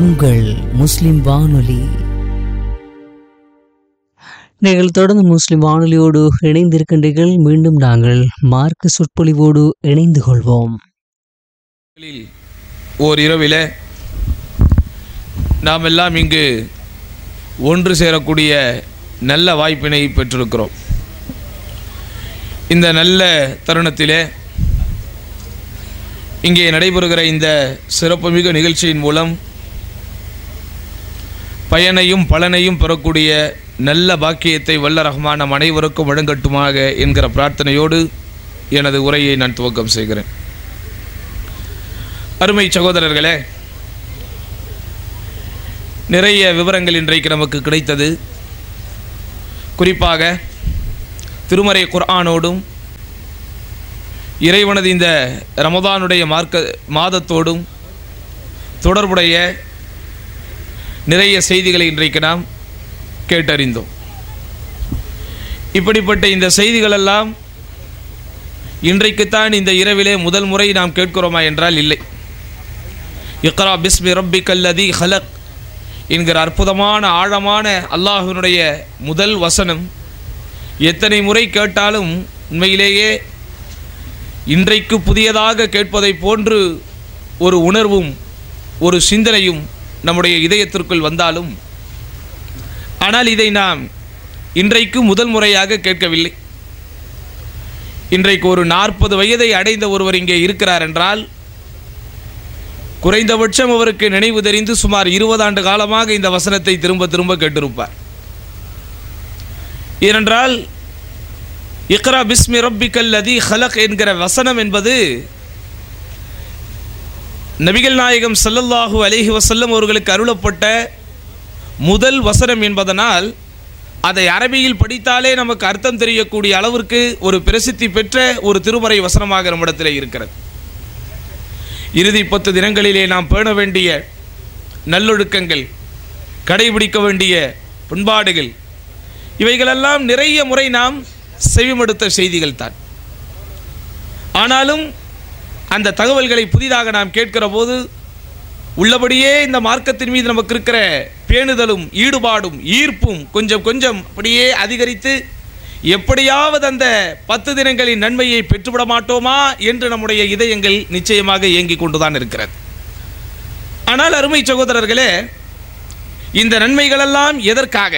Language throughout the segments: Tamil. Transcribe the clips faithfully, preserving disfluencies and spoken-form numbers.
உங்கள் முஸ்லிம் வானொலி. நீங்கள் தொடர்ந்து முஸ்லிம் வானொலியோடு இணைந்திருக்கின்றீர்கள். மீண்டும் நாங்கள் மார்க்க சொற்பொழிவோடு இணைந்து கொள்வோம். ஓர் இரவிலே நாம் எல்லாம் இங்கு ஒன்று சேரக்கூடிய நல்ல வாய்ப்பினை பெற்றிருக்கிறோம். இந்த நல்ல தருணத்திலே இங்கே நடைபெறுகிற இந்த சிறப்புமிகு நிகழ்ச்சியின் மூலம் பயனையும் பலனையும் பெறக்கூடிய நல்ல பாக்கியத்தை வல்ல ரஹ்மான் நம் அனைவருக்கும் வழங்கட்டுமாக என்கிற பிரார்த்தனையோடு எனது உரையை நான் துவக்கம் செய்கிறேன். அருமை சகோதரர்களே, நிறைய விவரங்கள் இன்றைக்கு நமக்கு கிடைத்தது. குறிப்பாக திருமறை குர்ஆனோடும் இறைவனது இந்த ரமதானுடைய மார்க்க மாதத்தோடும் தொடர்புடைய நிறைய செய்திகளை இன்றைக்கு நாம் கேட்டறிந்தோம். இப்படிப்பட்ட இந்த செய்திகளெல்லாம் இன்றைக்குத்தான் இந்த இரவிலே முதல் முறை நாம் கேட்கிறோமா என்றால் இல்லை. இக்ரா பிஸ்மி ரப்பிக்கல்லதி ஹலக் என்கிற அற்புதமான ஆழமான அல்லாஹ்வினுடைய முதல் வசனம் எத்தனை முறை கேட்டாலும் உண்மையிலேயே இன்றைக்கு புதியதாக கேட்பதை போன்று ஒரு உணர்வும் ஒரு சிந்தனையும் நம்முடைய இதயத்திற்குள் வந்தாலும், ஆனால் இதை நாம் இன்றைக்கு முதல் முறையாக கேட்கவில்லை. இன்றைக்கு ஒரு நாற்பது வயதை அடைந்த ஒருவர் இங்கே இருக்கிறார் என்றால் குறைந்தபட்சம் அவருக்கு நினைவு தெரிந்து சுமார் இருபது ஆண்டு காலமாக இந்த வசனத்தை திரும்ப திரும்ப கேட்டிருப்பார். ஏனென்றால் இக்ரா பிஸ்மி ரப்பிக்கல்லதி ஹலக் என்கிற வசனம் என்பது நபிகள் நாயகம் ஸல்லல்லாஹு அலைஹி வஸல்லம் அவர்களுக்கு அருளப்பட்ட முதல் வசனம் என்பதனால் அதை அரபியில் படித்தாலே நமக்கு அர்த்தம் தெரியக்கூடிய அளவிற்கு ஒரு பிரசித்தி பெற்ற ஒரு திருமறை வசனமாக நம்மிடத்தில் இருக்கிறது. இறுதி பத்து தினங்களிலே நாம் பேண வேண்டிய நல்லொழுக்கங்கள், கடைபிடிக்க வேண்டிய பண்பாடுகள், இவைகளெல்லாம் நிறைய முறை நாம் செவிமடுத்த செய்திகள் தான். ஆனாலும் அந்த தகவல்களை புதிதாக நாம் கேட்கிற போது உள்ளபடியே இந்த மார்க்கத்தின் மீது நமக்கு இருக்கிற பேணுதலும் ஈடுபாடும் ஈர்ப்பும் கொஞ்சம் கொஞ்சம் அப்படியே அதிகரித்து எப்படியாவது அந்த பத்து தினங்களின் நன்மையை பெற்றுவிட மாட்டோமா என்று நம்முடைய இதயங்கள் நிச்சயமாக இயங்கிக் கொண்டுதான் இருக்கிறது. ஆனால் அருமை சகோதரர்களே, இந்த நன்மைகளெல்லாம் எதற்காக,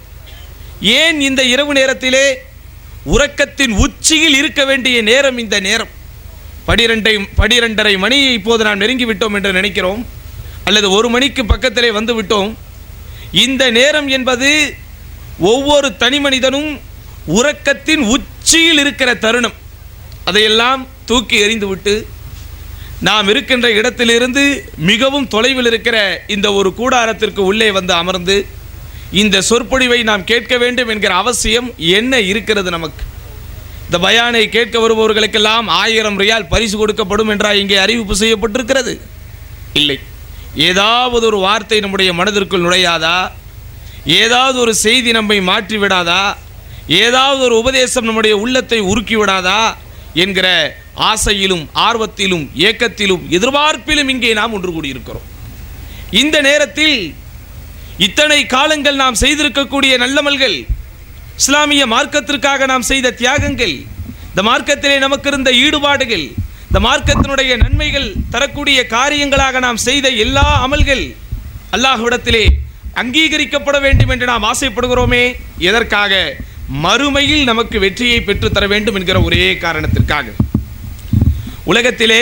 ஏன் இந்த இரவு நேரத்திலே உறக்கத்தின் உச்சியில் இருக்க வேண்டிய நேரம் இந்த நேரம் பனிரெண்டை பனிரெண்டரை மணியை இப்போது நாம் நெருங்கிவிட்டோம் என்று நினைக்கிறோம், அல்லது ஒரு மணிக்கு பக்கத்திலே வந்து விட்டோம். இந்த நேரம் என்பது ஒவ்வொரு தனி மனிதனும் உறக்கத்தின் உச்சியில் இருக்கிற தருணம். அதையெல்லாம் தூக்கி எறிந்துவிட்டு நாம் இருக்கின்ற இடத்திலிருந்து மிகவும் தொலைவில் இருக்கிற இந்த ஒரு கூடாரத்திற்கு உள்ளே வந்து அமர்ந்து இந்த சொற்பொழிவை நாம் கேட்க வேண்டும் என்கிற அவசியம் என்ன இருக்கிறது நமக்கு? இந்த பயானை கேட்க வருபவர்களுக்கெல்லாம் ஆயிரம் ரியால் பரிசு கொடுக்கப்படும் என்றா இங்கே அறிவிப்பு செய்யப்பட்டிருக்கிறது? இல்லை. ஏதாவது ஒரு வார்த்தை நம்முடைய மனதிற்குள் நுழையாதா? ஏதாவது ஒரு செய்தி நம்மை மாற்றி விடாதா? ஏதாவது ஒரு உபதேசம் நம்முடைய உள்ளத்தை உருக்கி விடாதா என்கிற ஆசையிலும் ஆர்வத்திலும் ஏக்கத்திலும் எதிர்பார்ப்பிலும் இங்கே நாம் ஒன்று கூடியிருக்கிறோம். இந்த நேரத்தில் இத்தனை காலங்கள் நாம் செய்திருக்கக்கூடிய நல்லமல்கள், இஸ்லாமிய மார்க்கத்திற்காக நாம் செய்த தியாகங்கள், இந்த மார்க்கத்திலே நமக்கு இருந்த ஈடுபாடுகள், இந்த மார்க்கத்தினுடைய நன்மைகள் தரக்கூடிய காரியங்களாக நாம் செய்த எல்லா அமல்கள் அல்லாஹ்விடத்திலே அங்கீகரிக்கப்பட வேண்டும் என்று நாம் ஆசைப்படுகிறோமே. எதற்காக? மறுமையில் நமக்கு வெற்றியை பெற்றுத்தர வேண்டும் என்கிற ஒரே காரணத்திற்காக. உலகத்திலே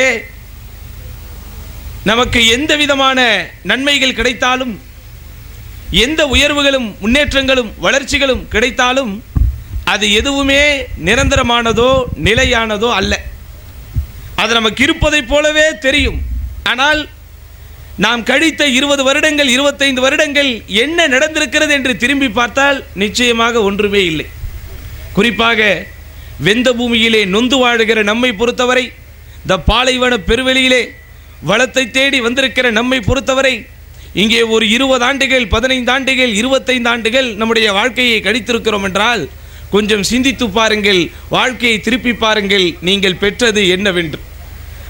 நமக்கு எந்த விதமான நன்மைகள் கிடைத்தாலும், எந்த உயர்வுகளும் முன்னேற்றங்களும் வளர்ச்சிகளும் கிடைத்தாலும் அது எதுவுமே நிரந்தரமானதோ நிலையானதோ அல்ல. அது நமக்கு இருப்பதைப் போலவே தெரியும். ஆனால் நாம் கழித்த இருபது வருடங்கள் இருபத்தைந்து வருடங்கள் என்ன நடந்திருக்கிறது என்று திரும்பி பார்த்தால் நிச்சயமாக ஒன்றுமே இல்லை. குறிப்பாக வெந்த பூமியிலே நொந்து வாழுகிற நம்மை பொறுத்தவரை, இந்த பாலைவன பெருவெளியிலே வளத்தை தேடி வந்திருக்கிற நம்மை பொறுத்தவரை, இங்கே ஒரு இருபது ஆண்டுகள் பதினைந்து ஆண்டுகள் இருபத்தைந்து ஆண்டுகள் நம்முடைய வாழ்க்கையை கழித்திருக்கிறோம் என்றால் கொஞ்சம் சிந்தித்து பாருங்கள், வாழ்க்கையை திருப்பி பாருங்கள், நீங்கள் பெற்றது என்னவென்று.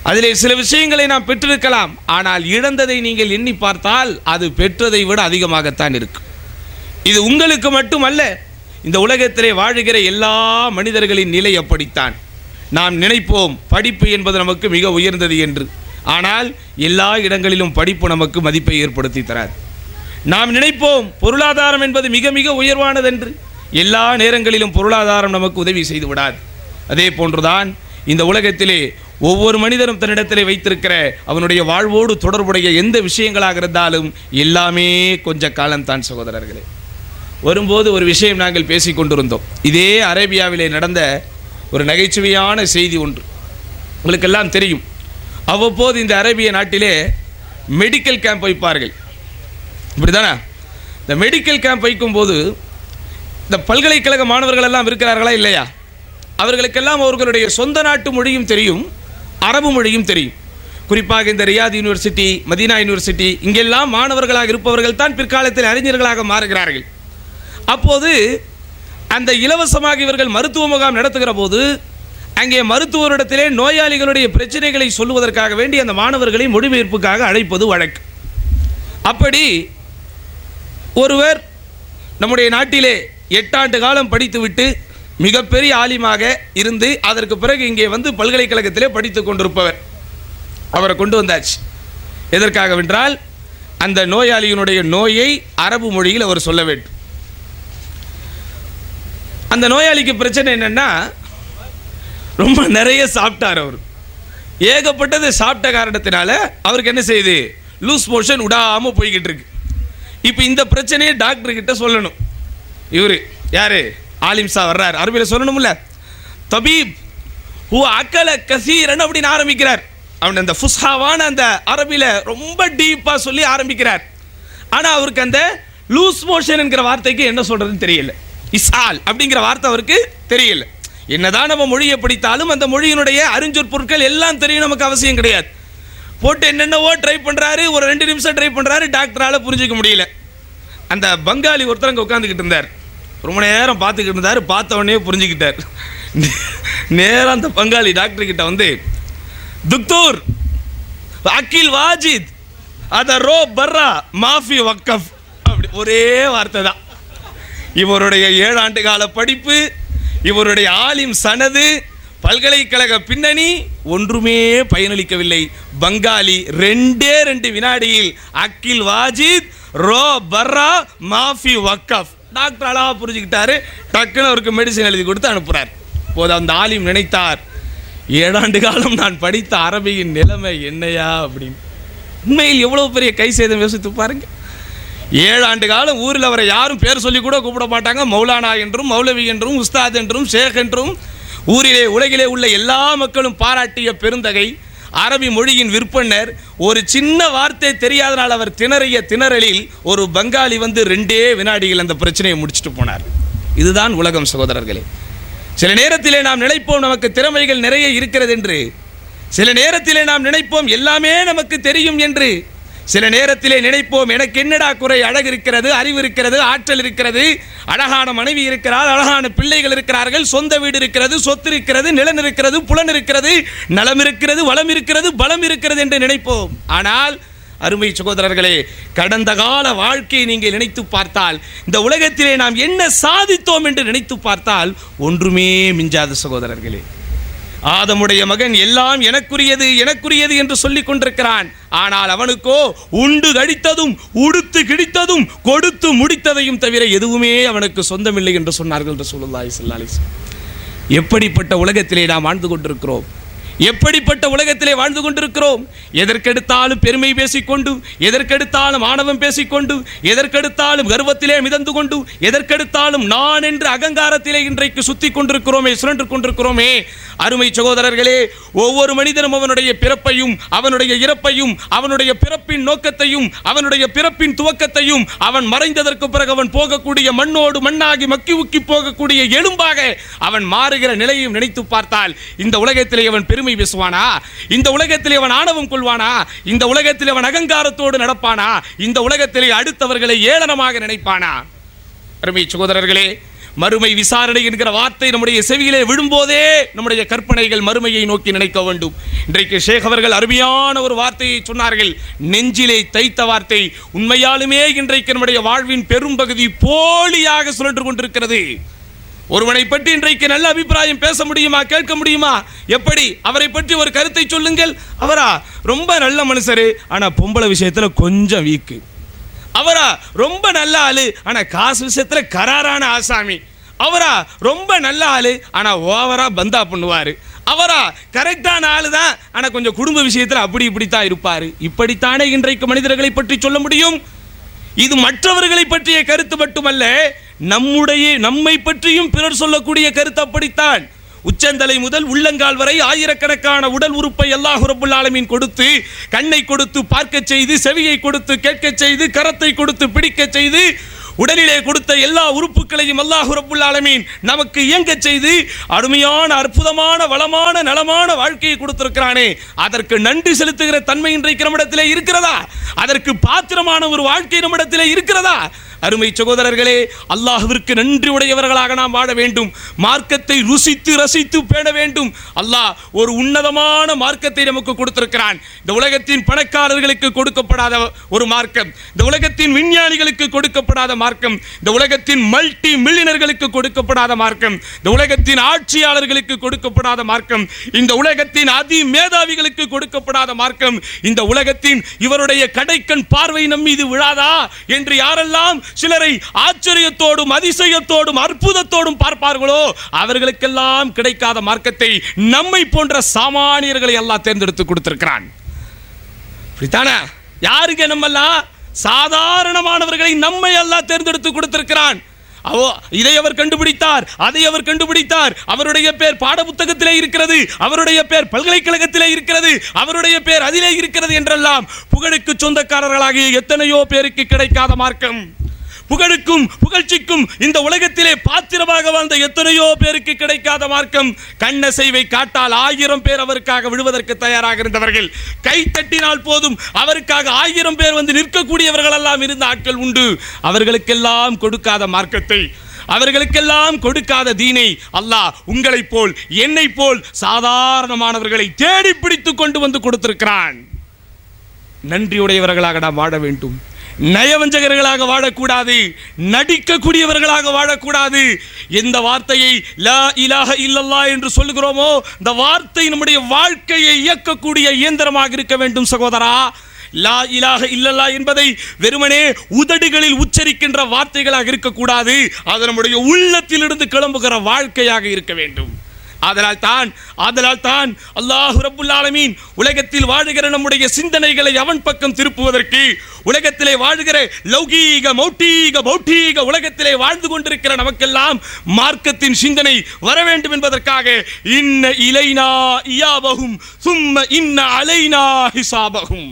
அதிலே சில விஷயங்களை நாம் பெற்றிருக்கலாம், ஆனால் இழந்ததை நீங்கள் எண்ணி பார்த்தால் அது பெற்றதை விட அதிகமாகத்தான் இருக்கும். இது உங்களுக்கு மட்டுமல்ல, இந்த உலகத்திலே வாழுகிற எல்லா மனிதர்களின் நிலை அப்படித்தான். நாம் நினைப்போம் படிப்பு என்பது நமக்கு மிக உயர்ந்தது என்று, ஆனால் எல்லா இடங்களிலும் படிப்பு நமக்கு மதிப்பை ஏற்படுத்தி தராது. நாம் நினைப்போம் பொருளாதாரம் என்பது மிக மிக உயர்வானது என்று, எல்லா நேரங்களிலும் பொருளாதாரம் நமக்கு உதவி செய்து விடாது. அதே போன்றுதான் இந்த உலகத்திலே ஒவ்வொரு மனிதனும் தன்னிடத்திலே வைத்திருக்கிற அவனுடைய வாழ்வோடு தொடர்புடைய எந்த விஷயங்களாக இருந்தாலும் எல்லாமே கொஞ்ச காலம்தான் சகோதரர்களே. வரும்போது ஒரு விஷயம் நாங்கள் பேசிக் கொண்டிருந்தோம். இதே அரேபியாவிலே நடந்த ஒரு நகைச்சுவையான செய்தி ஒன்று உங்களுக்கெல்லாம் தெரியும். அவ்வப்போது இந்த அரேபிய நாட்டிலே மெடிக்கல் கேம்ப் வைப்பார்கள், இப்படிதானே? இந்த மெடிக்கல் கேம்ப் வைக்கும்போது இந்த பல்கலைக்கழக மாணவர்கள் எல்லாம் இருக்கிறார்களா இல்லையா? அவர்களுக்கெல்லாம் அவர்களுடைய சொந்த நாட்டு மொழியும் தெரியும், அரபு மொழியும் தெரியும். குறிப்பாக இந்த ரியாத் யூனிவர்சிட்டி, மதீனா யூனிவர்சிட்டி, இங்கெல்லாம் மாணவர்களாக இருப்பவர்கள் தான் பிற்காலத்தில் அறிஞர்களாக மாறுகிறார்கள். அப்போது அந்த இலவசமாக இவர்கள் மருத்துவ முகாம் நடத்துகிற போது அங்கே மருத்துவரிடத்திலே நோயாளிகளுடைய பிரச்சனைகளை சொல்லுவதற்காக வேண்டி அந்த மாணவர்களை மொழிபெயர்ப்புக்காக அழைப்பது வழக்கு. அப்படி ஒருவர் நம்முடைய நாட்டிலே எட்டாண்டு காலம் படித்துவிட்டு மிகப்பெரிய ஆலிமாக இருந்து அதற்கு பிறகு இங்கே வந்து பல்கலைக்கழகத்திலே படித்துக் கொண்டிருப்பவர், அவரை கொண்டு வந்தாச்சு. எதற்காகவென்றால் அந்த நோயாளியினுடைய நோயை அரபு மொழியில் அவர் சொல்ல வேண்டும். அந்த நோயாளிக்கு பிரச்சனை என்னன்னா, ரொம்ப நிறைய சாப்பிட்டார். அவர் ஏகப்பட்டது சாப்பிட்ட காரணத்தினால அவருக்கு என்ன செய்யுது, லூஸ் மோஷன் விடாம போய்கிட்டு இருக்கு. இப்போ இந்த பிரச்சனையை டாக்டர் கிட்ட சொல்லணும். இவரு யாரு, ஆலிம்சா வர்றார், அரபியில் சொல்லணும்ல. தபீப் ஹூ அக்கல கசீரன் அப்படின்னு ஆரம்பிக்கிறார். அவன் அந்த ஃபுஸ்ஹாவான அந்த அரபியில் ரொம்ப டீப்பாக சொல்லி ஆரம்பிக்கிறார். ஆனால் அவருக்கு அந்த லூஸ் மோஷன் என்கிற வார்த்தைக்கு என்ன சொல்றதுன்னு தெரியல. இசால் அப்படிங்கிற வார்த்தை அவருக்கு தெரியல. என்னதான் நம்ம மொழியை படித்தாலும் அந்த மொழியினுடைய அறிஞ்சொற் பொருட்கள் எல்லாம் தெரியும், நமக்கு அவசியம் கிடையாது. போட்டு என்னென்னவோ ட்ரை பண்ணுறாரு, ஒரு ரெண்டு நிமிஷம் ட்ரை பண்ணுறாரு, டாக்டரால் புரிஞ்சிக்க முடியல. அந்த பங்காளி ஒருத்தர் அங்கே உட்காந்துக்கிட்டு இருந்தார், ரொம்ப நேரம் பார்த்துக்கிட்டு இருந்தார். பார்த்த உடனே புரிஞ்சுக்கிட்டார். நேரம் அந்த பங்காளி டாக்டர் கிட்ட வந்து, துக்தூர் அகில் வாஜித் அத ரோ பர்ரா மாஃபி வக்கஃப், அப்படி ஒரே வார்த்தை தான். இவருடைய ஏழு ஆண்டு கால படிப்பு, இவருடைய ஆலிம் சனது, பல்கலைக்கழக பின்னணி ஒன்றுமே பயனளிக்கவில்லை. பங்காளி ரெண்டே ரெண்டு வினாடியில் அகில் வாஜித் ரோ பர்ரா மாஃபி வக்கஃப், டாக்டர் அழகா புரிஞ்சுக்கிட்டாரு. டக்குன்னு அவருக்கு மெடிசன் எழுதி கொடுத்து அனுப்புறார். போது அந்த ஆலிம் நினைத்தார், ஏழாண்டு காலம் நான் படித்த அரபியின் நிலைமை என்னையா அப்படின்னு. உண்மையில் எவ்வளவு பெரிய கை சேதம் யோசித்து பாருங்க. ஏழாண்டு காலம் ஊரில் அவரை யாரும் பேர் சொல்லி கூட கூப்பிட மாட்டாங்க. மௌலானா என்றும் மௌலவி என்றும் உஸ்தாத் என்றும் ஷேக் என்றும் ஊரிலே உலகிலே உள்ள எல்லா மக்களும் பாராட்டிய பெருந்தகை, அரபி மொழியின் விற்பனர். ஒரு சின்ன வார்த்தை தெரியாதனால் அவர் திணறிய திணறலில் ஒரு பங்காளி வந்து ரெண்டே வினாடிகள் அந்த பிரச்சனையை முடிச்சுட்டு போனார். இதுதான் உலகம் சகோதரர்களே. சில நேரத்திலே நாம் நினைப்போம் நமக்கு திறமைகள் நிறைய இருக்கிறது என்று, சில நேரத்திலே நாம் நினைப்போம் எல்லாமே நமக்கு தெரியும் என்று, சில நேரத்திலே நினைப்போம் எனக்கு என்னடா குறை, அழகு இருக்கிறது, அறிவு இருக்கிறது, ஆற்றல் இருக்கிறது, அழகான மனைவி இருக்கிறார், அழகான பிள்ளைகள் இருக்கிறார்கள், சொந்த வீடு இருக்கிறது, சொத்து இருக்கிறது, நிலம் இருக்கிறது, புலன் இருக்கிறது, நலம் இருக்கிறது, வளம் இருக்கிறது, பலம் இருக்கிறது என்று நினைப்போம். ஆனால் அருமை சகோதரர்களே, கடந்த கால வாழ்க்கையை நீங்கள் நினைத்து பார்த்தால், இந்த உலகத்திலே நாம் என்ன சாதித்தோம் என்று நினைத்து பார்த்தால் ஒன்றுமே மிஞ்சாத சகோதரர்களே. ஆதமுடைய மகன் எல்லாம் எனக்குரியது எனக்குரியது என்று சொல்லிக் கொண்டிருக்கிறான். ஆனால் அவனுக்கோ உண்டு கடித்ததும் உடுத்து கிடித்ததும் கொடுத்து முடித்ததையும் தவிர எதுவுமே அவனுக்கு சொந்தமில்லை என்று சொன்னார்கள் ரசூலுல்லாஹி ஸல்லல்லாஹு அலைஹி வஸல்லம். எப்படிப்பட்ட உலகத்திலே நாம் வாழ்ந்து கொண்டிருக்கிறோம், எப்படிப்பட்ட உலகத்திலே வாழ்ந்து கொண்டிருக்கிறோம். எதற்கெடுத்தாலும் பெருமை பேசிக்கொண்டு, எதற்கெடுத்தாலும் ஆணவம் பேசிக்கொண்டு, எதற்கெடுத்தாலும் கர்வத்திலே மிதந்து கொண்டு, எதற்கெடுத்தாலும் நான் என்று அகங்காரத்திலே இன்றைக்கு சுத்தி கொண்டிருக்கிறோமே, சுழன்று கொண்டிருக்கிறோமே. அருமை சகோதரர்களே, ஒவ்வொரு மனிதனும் அவனுடைய பிறப்பையும் அவனுடைய இறப்பையும் அவனுடைய பிறப்பின் நோக்கத்தையும் அவனுடைய பிறப்பின் துவக்கத்தையும் அவன் மறைந்ததற்கு பிறகு அவன் போகக்கூடிய மண்ணோடு மண்ணாகி மக்கி உக்கி போகக்கூடிய எலும்பாக அவன் மாறுகிற நிலையையும் நினைத்து பார்த்தால் இந்த உலகத்திலே அவன் பெருமை பேசுவானா? இந்த உலகத்திலே அவன் ஆணவம் கொள்வானா? இந்த உலகத்திலே அவன் அகங்காரத்தோடு நடப்பானா? இந்த உலகத்திலே அடுத்தவர்களை ஏளனமாக நினைப்பானா? அருமை சகோதரர்களே, மறுமை விசாரணை என்கிற வார்த்தை நம்முடைய செவியிலே விழும்போதே நம்முடைய கற்பனைகள் மறுமையை நோக்கி நினைக்க வேண்டும். இன்றைக்கு ஷேக் அவர்கள் அருமையான ஒரு வார்த்தையை சொன்னார்கள், நெஞ்சிலே தைத்த வார்த்தை. உண்மையாலுமே இன்றைக்கு நம்முடைய வாழ்வின் பெரும் பகுதி போலியாக சுழன்று கொண்டிருக்கிறது. ஒருவனை பற்றி இன்றைக்கு நல்ல அபிப்பிராயம் பேச முடியுமா, கேட்க முடியுமா? எப்படி? அவரை பற்றி ஒரு கருத்தை சொல்லுங்கள். அவரா ரொம்ப நல்ல மனுஷரு, ஆனா பொம்பளை விஷயத்துல கொஞ்சம் வீக்கு. அவரா ரொம்ப நல்ல ஆளு, ஆனா காசு விஷயத்துல கராரான ஆசாமி. அவரா ரொம்ப நல்ல ஆளு, ஆனா ஓவரா பந்தா பண்ணுவாரு. அவரா கரெக்டான ஆளு தான், ஆனா கொஞ்சம் குடும்ப விஷயத்துல அப்படி இப்படித்தான் இருப்பாரு. இப்படித்தானே இன்றைக்கு மனிதர்களை பற்றி சொல்ல முடியும். இது மற்றவர்களை பற்றிய கருத்து மட்டுமல்ல, நம்முடைய நம்மை பற்றியும் பிறர் சொல்லக்கூடிய கருத்து அப்படித்தான். உச்சந்தலை முதல் உள்ளங்கால் வரை ஆயிரக்கணக்கான உடல் உறுப்பை அல்லாஹ் ரப்பல் ஆலமீன் கொடுத்து, கண்ணை கொடுத்து பார்க்க செய்து, செவியை கொடுத்து கேட்க செய்து, கரத்தை கொடுத்து பிடிக்க செய்து, உடலிலே கொடுத்த எல்லா உறுப்புகளையும் அல்லாஹ் ரப்பல் ஆலமீன் நமக்கு இயங்க செய்து அருமையான அற்புதமான வளமான நலமான வாழ்க்கையை கொடுத்திருக்கிறானே, அதற்கு நன்றி செலுத்துகிற தன்மை இன்றைக்கு நம்மிடத்திலே இருக்கிறதா? அதற்கு பாத்திரமான ஒரு வாழ்க்கை நம்மிடத்திலே இருக்கிறதா? அருமை சகோதரர்களே, அல்லாஹ்விற்கு நன்றி உடையவர்களாக நாம் வாழ வேண்டும். மார்க்கத்தை ருசித்து ரசித்து பேண வேண்டும். அல்லாஹ் ஒரு உன்னதமான மார்க்கத்தை நமக்கு கொடுத்திருக்கிறான். இந்த உலகத்தின் பணக்காரர்களுக்கு கொடுக்கப்படாத ஒரு மார்க்கம், இந்த உலகத்தின் விஞ்ஞானிகளுக்கு கொடுக்கப்படாத மார்க்கம், இந்த உலகத்தின் மல்டி மில்லியனர்களுக்கு கொடுக்கப்படாத மார்க்கம், இந்த உலகத்தின் ஆட்சியாளர்களுக்கு கொடுக்கப்படாத மார்க்கம், இந்த உலகத்தின் அதி மேதாவிகளுக்கு கொடுக்கப்படாத மார்க்கம், இந்த உலகத்தின் இவருடைய கடைக்கண் பார்வை நம் மீது விழாதா என்று யாரெல்லாம் சிலரை ஆச்சரியத்தோடும் அதிசயத்தோடும் அற்புதத்தோடும் பார்ப்பார்களோ அவர்களுக்கெல்லாம் கிடைக்காத மார்க்கத்தை நம்மை போன்ற சாமானியர்களை எல்லாம் தேர்ந்தெடுத்து கொடுத்திருக்கிறான். யாருக்கு? நம்மெல்லாம் சாதாரணமானவர்களை நம்மை எல்லாம் தேர்ந்தெடுத்து கொடுத்திருக்கிறான். இதை அவர் கண்டுபிடித்தார், அதை அவர் கண்டுபிடித்தார், அவருடைய பேர் பாட புத்தகத்திலே இருக்கிறது, அவருடைய பேர் பல்கலைக்கழகத்திலே இருக்கிறது, அவருடைய பேர் அதிலே இருக்கிறது என்றெல்லாம் புகழுக்கு சொந்தக்காரர்களாகிய எத்தனையோ பேருக்கு கிடைக்காத மார்க்கம், புகழுக்கும் புகழ்ச்சிக்கும் இந்த உலகத்திலே பாத்திரமாக வாழ்ந்த எத்தனையோ பேருக்கு கிடைக்காத மார்க்கம். கண்ணசைவை காட்டால் ஆயிரம் பேர் அவருக்காக விழுவதற்கு தயாராக இருந்தவர்கள், கை தட்டினால் போதும் அவருக்காக ஆயிரம் பேர் வந்து நிற்கக்கூடியவர்கள் எல்லாம் இருந்த ஆட்கள் உண்டு. அவர்களுக்கெல்லாம் கொடுக்காத மார்க்கத்தை, அவர்களுக்கெல்லாம் கொடுக்காத தீனை அல்லாஹ் உங்களை போல் என்னை போல் சாதாரணமானவர்களை தேடி பிடித்து கொண்டு வந்து கொடுத்திருக்கிறான். நன்றியுடையவர்களாக நாம் வாழ வேண்டும். நயவஞ்சகர்களாக வாழக்கூடாது, நடிக்கக்கூடியவர்களாக வாழக்கூடாது. எந்த வார்த்தையை லா இலாஹ இல்லல்லாஹ் என்று சொல்லுகிறோமோ இந்த வார்த்தை நம்முடைய வாழ்க்கையை இயக்கக்கூடிய இயந்திரமாக இருக்க வேண்டும் சகோதரா. லா இலாஹ இல்லல்லாஹ் என்பதை வெறுமனே உதடுகளில் உச்சரிக்கின்ற வார்த்தைகளாக இருக்கக்கூடாது, அது நம்முடைய உள்ளத்திலிருந்து கிளம்புகிற வாழ்க்கையாக இருக்க வேண்டும். அதனால் தான் அதனால் தான் அல்லாஹ் ரப்பல் ஆலமீன் உலகத்தில் வாழுகிற நம்முடைய சிந்தனைகளை அவன் பக்கம் திருப்புவதற்கு, உலகத்திலே வாழுகிற லௌகீக மௌட்டீக பௌட்டீக உலகத்திலே வாழ்ந்து கொண்டிருக்கிற நமக்கெல்லாம் மார்க்கத்தின் சிந்தனை வர வேண்டும் என்பதற்காக இன்ன இலைனா இயாபஹும் சும்ம இன்ன அலைனா ஹிசாபஹும்.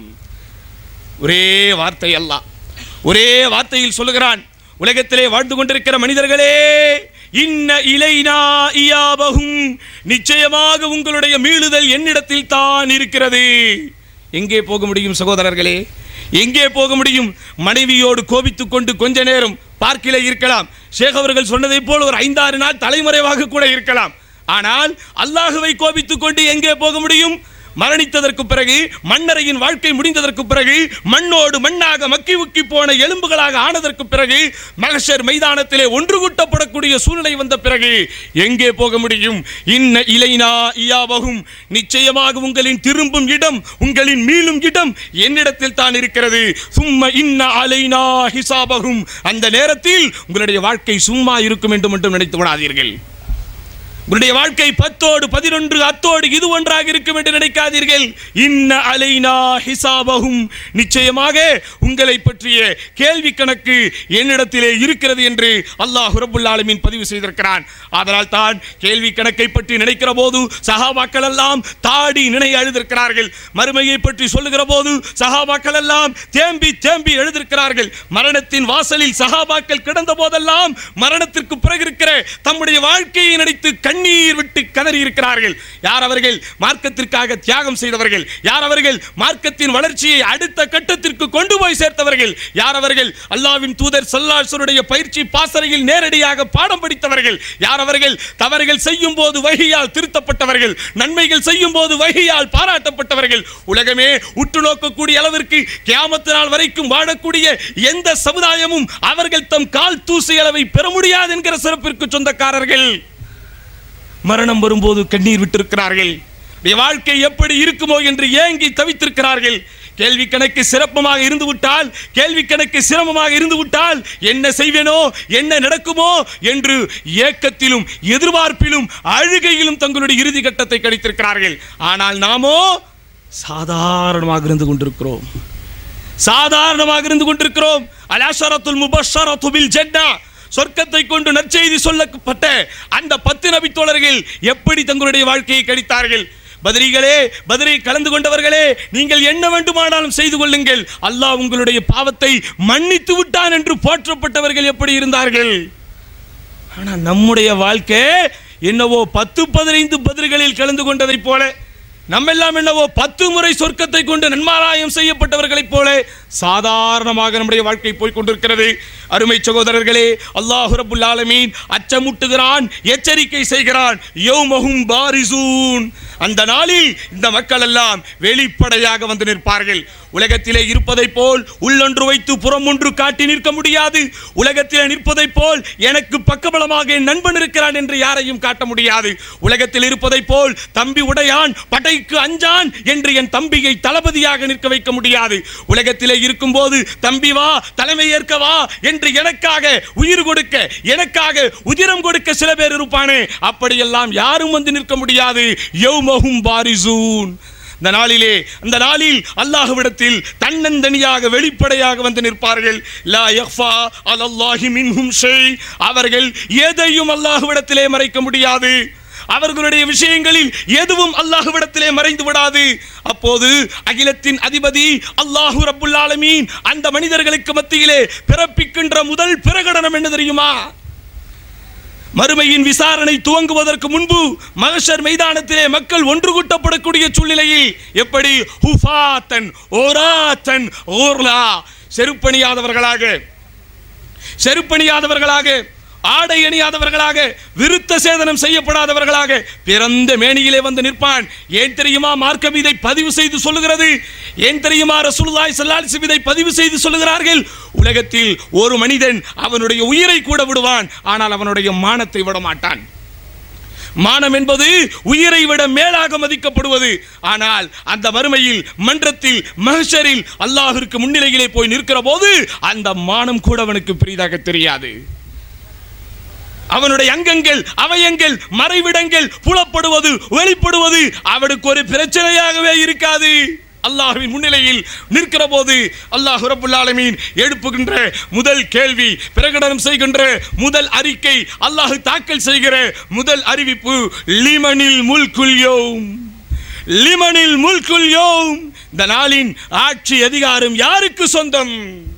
ஒரே வார்த்தை அல்லாஹ் ஒரே வார்த்தையில் சொல்லுகிறான், உலகத்திலே வாழ்ந்து கொண்டிருக்கிற மனிதர்களே, இன்ன இலைனா இயாபஹும், நிச்சயமாக உங்களுடைய மீளுதல் என்னிடத்தில் தான் இருக்கிறது. எங்கே போக முடியும் சகோதரர்களே? எங்கே போக முடியும்? மனைவியோடு கோபித்துக் கொண்டு கொஞ்ச நேரம் பார்க்கிலே இருக்கலாம். ஷேக் அவர்கள் சொன்னதை போல் ஒரு ஐந்தாறு நாள் தலைமறைவாக கூட இருக்கலாம். ஆனால் அல்லாஹுவை கோபித்துக் கொண்டு எங்கே போக முடியும்? மரணித்ததற்கு பிறகு, மன்னரையின் வாழ்க்கை முடிந்ததற்கு பிறகு, மண்ணோடு மண்ணாக மக்கி உக்கி போன எலும்புகளாக ஆனதற்கு பிறகு, மஹ்ஷர் மைதானத்திலே ஒன்று கூட்டப்படக்கூடிய சூழ்நிலை வந்த பிறகு எங்கே போக முடியும்? இன்ன இலைனா இயாபஹும், நிச்சயமாக உங்களின் திரும்பும் இடம், உங்களின் மீளும் இடம் என்னிடத்தில் தான் இருக்கிறது. சும்ம இன்ன அலைனா ஹிசாபஹும், அந்த நேரத்தில் உங்களுடைய வாழ்க்கை சும்மா இருக்கும் என்று மட்டும் நினைத்து விடாதீர்கள். உங்களுடைய வாழ்க்கை பத்தோடு பதினொன்று அத்தோடு இது ஒன்றாக இருக்கும் என்று நினைக்காதீர்கள். இன்ன அலைனா ஹிசாபஹும், நிச்சயமாக உங்களை பற்றிய கேள்வி கணக்கு என்னிடத்திலே இருக்கிறது என்று அல்லாஹ் ரப்பல் ஆலமீன் பதிவு செய்திருக்கிறான். அதனால் தான் கேள்வி கணக்கை பற்றி நினைக்கிற போது சஹாபாக்கள் எல்லாம் தாடி நினைய எழுதியிருக்கிறார்கள். மறுமையை பற்றி சொல்லுகிற போது சஹாபாக்கள் எல்லாம் தேம்பி தேம்பி எழுதியிருக்கிறார்கள். மரணத்தின் வாசலில் சஹாபாக்கள் கிடந்த போதெல்லாம் மரணத்திற்கு பிறகு இருக்கிற தம்முடைய வாழ்க்கையை நினைத்து கண்ணீர் விட்டு கதறி இருக்கிறார்கள். யார் அவர்கள்? மார்க்கத்திற்காக தியாகம் செய்தவர்கள். யார் அவர்கள்? மார்க்கத்தின் வளர்ச்சியை அடுத்த கட்டத்திற்கு கொண்டு போய் சேர்த்தவர்கள். யார் அவர்கள்? அல்லாஹ்வின் தூதர் ஸல்லல்லாஹு அலைஹி வஸல்லம் பயிற்சி பாசறையில் நேரடியாக பாடம் படித்தவர்கள். யார் அவர்கள்? தவறுகள் செய்யும் போது வஹியால் திருத்தப்பட்டவர்கள், நன்மைகள் செய்யும் போது வஹியால் பாராட்டப்பட்டவர்கள். உலகமே உற்று நோக்கக்கூடிய அளவிற்கு கியாமத் நாள் வரைக்கும் வாழக்கூடிய எந்த சமுதாயமும் அவர்கள் தம் கால் தூசி அளவை பெற முடியாது என்கிற சிறப்பிற்கு சொந்தக்காரர்கள். மரணம் வரும்போது கண்ணீர் விட்டிருக்கிறார்கள். வாழ்க்கை எப்படி இருக்குமோ என்று ஏங்கி தவித்திருக்கிறார்கள். கேள்வி கணக்கு சிறப்பமாக இருந்து விட்டால் கேள்வி கணக்கு சிரமமாக இருந்து விட்டால் என்ன செய்வேனோ என்ன நடக்குமோ என்று ஏக்கத்திலும் எதிர்பார்ப்பிலும் அழுகையிலும் தங்களுடைய இறுதி கட்டத்தை கழித்திருக்கிறார்கள். ஆனால் நாமோ சாதாரணமாக இருந்து கொண்டிருக்கிறோம். சாதாரணமாக இருந்து கொண்டிருக்கிறோம். அல்-அஷரத்துல் முபஷ்ஷரத்து பில் ஜன்னah, சொர்க்கத்தை கொண்டு நற்செய்தி சொல்லப்பட்ட அந்த பத்து நபி தோழர்கள் எப்படி தங்களுடைய வாழ்க்கையை கழித்தார்கள்? பத்ரீகளே, பத்ரை கலந்து கொண்டவர்களே, நீங்கள் என்ன வேண்டுமானாலும் செய்து கொள்ளுங்கள், அல்லாஹ் உங்களுடைய பாவத்தை மன்னித்து விட்டான் என்று போற்றப்பட்டவர்கள் எப்படி இருந்தார்கள்? ஆனால் நம்முடைய வாழ்க்கை என்னவோ பத்து பதினைந்து பத்ர்களில் கலந்து கொண்டதை போல, நம்மெல்லாம் என்னவோ பத்து முறை சொர்க்கத்தை கொண்டு நன்மாராயம் செய்யப்பட்டவர்களைப் போல சாதாரணமாக நம்முடைய வாழ்க்கை போய் கொண்டிருக்கிறது. அருமை சகோதரர்களே, அல்லாஹ் ரப்புல் ஆலமீன் அச்சமூட்டுகிறான், எச்சரிக்கை செய்கிறான். யௌமஹும் பாரிசூன், அந்த நாளில் இந்த மக்கள் எல்லாம் வெளிப்படையாக வந்து நிற்பார்கள். உலகத்திலே இருப்பதை போல் உள்ளொன்று வைத்து புறம் ஒன்று காட்டி நிற்க முடியாது. உலகத்திலே நிற்பதை போல் எனக்கு பக்கபலமாக என் நண்பன் இருக்கிறான் என்று யாரையும் காட்ட முடியாது. உலகத்தில் இருப்பதை போல் தம்பி உடையான் படைக்கு அஞ்சான் என்று என் தம்பியை தளபதியாக நிற்க வைக்க முடியாது. உலகத்திலே இருக்கும் போது தம்பி வா, தலைமை ஏற்க வா என்று எனக்காக உயிர் கொடுக்க, எனக்காக உதிரம் கொடுக்க சில பேர் இருப்பானே, அப்படியெல்லாம் யாரும் வந்து நிற்க முடியாது. யௌமஹும் பாரிசூன், இந்த நாளிலே, அந்த நாளில் அல்லாஹ்விடத்தில் தன்னந்தனியாக வெளிப்படையாக வந்து நிற்பார்கள். லா யக்ஃபா அலல்லாஹி மின்ஹும் ஷை, அவர்கள் எதையும் அல்லாஹ்விடத்திலே மறைக்க முடியாது. அவர்களுடைய விஷயங்களில் எதுவும் அல்லாஹ்விடத்திலே மறைந்து விடாது. அப்போது அகிலத்தின் அதிபதி அல்லாஹ் ரப்புல் ஆலமீன் அந்த மனிதர்களுக்கு மத்தியிலே பிறப்பிக்கின்ற முதல் பிரகடனம் என்ன தெரியுமா? மறுமையின் விசாரணை துவங்குவதற்கு முன்பு மஹ்ஷர் மைதானத்திலே மக்கள் ஒன்று கூட்டப்படக்கூடிய சூழ்நிலையில் எப்படி ஹுஃபாத்தன் ஓராத்தன் ஓர்லா, செருப்பணியாதவர்களாக செருப்பணியாதவர்களாக ஆடை அணியாதவர்களாக, விருத்த சேதனம் செய்யப்படாதவர்களாக பிறந்த மேனியிலே வந்து நிற்பான். ஏன் தெரியுமா மார்க்கம் இதை பதிவு செய்து சொல்லுகிறது? ஏன் தெரியுமா ரசூலுல்லாஹி ஸல்லல்லாஹு அலைஹி வஸல்லம் இதை பதிவு செய்து சொல்லுகிறார்கள்? உலகத்தில் ஒரு மனிதன் அவனுடைய உயிரை கூட விடுவான், ஆனால் அவனுடைய மானத்தை விட மாட்டான். மானம் என்பது உயிரை விட மேலாக மதிக்கப்படுவது. ஆனால் அந்த மறுமையில் மன்றத்தில் மஹ்ஷரில் அல்லாஹ்விற்கு முன்னிலையிலே போய் நிற்கிற போது அந்த மானம் கூட அவனுக்கு பெரிதாக தெரியாது. அவனுடைய அங்கங்கள், அவயங்கள், மறைவிடங்கள் புலப்படுவது, வெளிப்படுவது அவனுக்கு ஒரு பிரச்சனையாகவே இருக்காது. அல்லாஹ்வின் முன்னிலையில் நிற்கிற போது அல்லாஹ் ரப்புல் ஆலமீன் எழுப்புகின்ற முதல் கேள்வி, பிரகடனம் செய்கின்ற முதல் அறிக்கை, அல்லாஹ் தாக்கல் செய்கிற முதல் அறிவிப்பு, லிமனில் முல்குல் யௌம், லிமனில் முல்குல் யௌம், இந்த நாளின் ஆட்சி அதிகாரம் யாருக்கு சொந்தம்?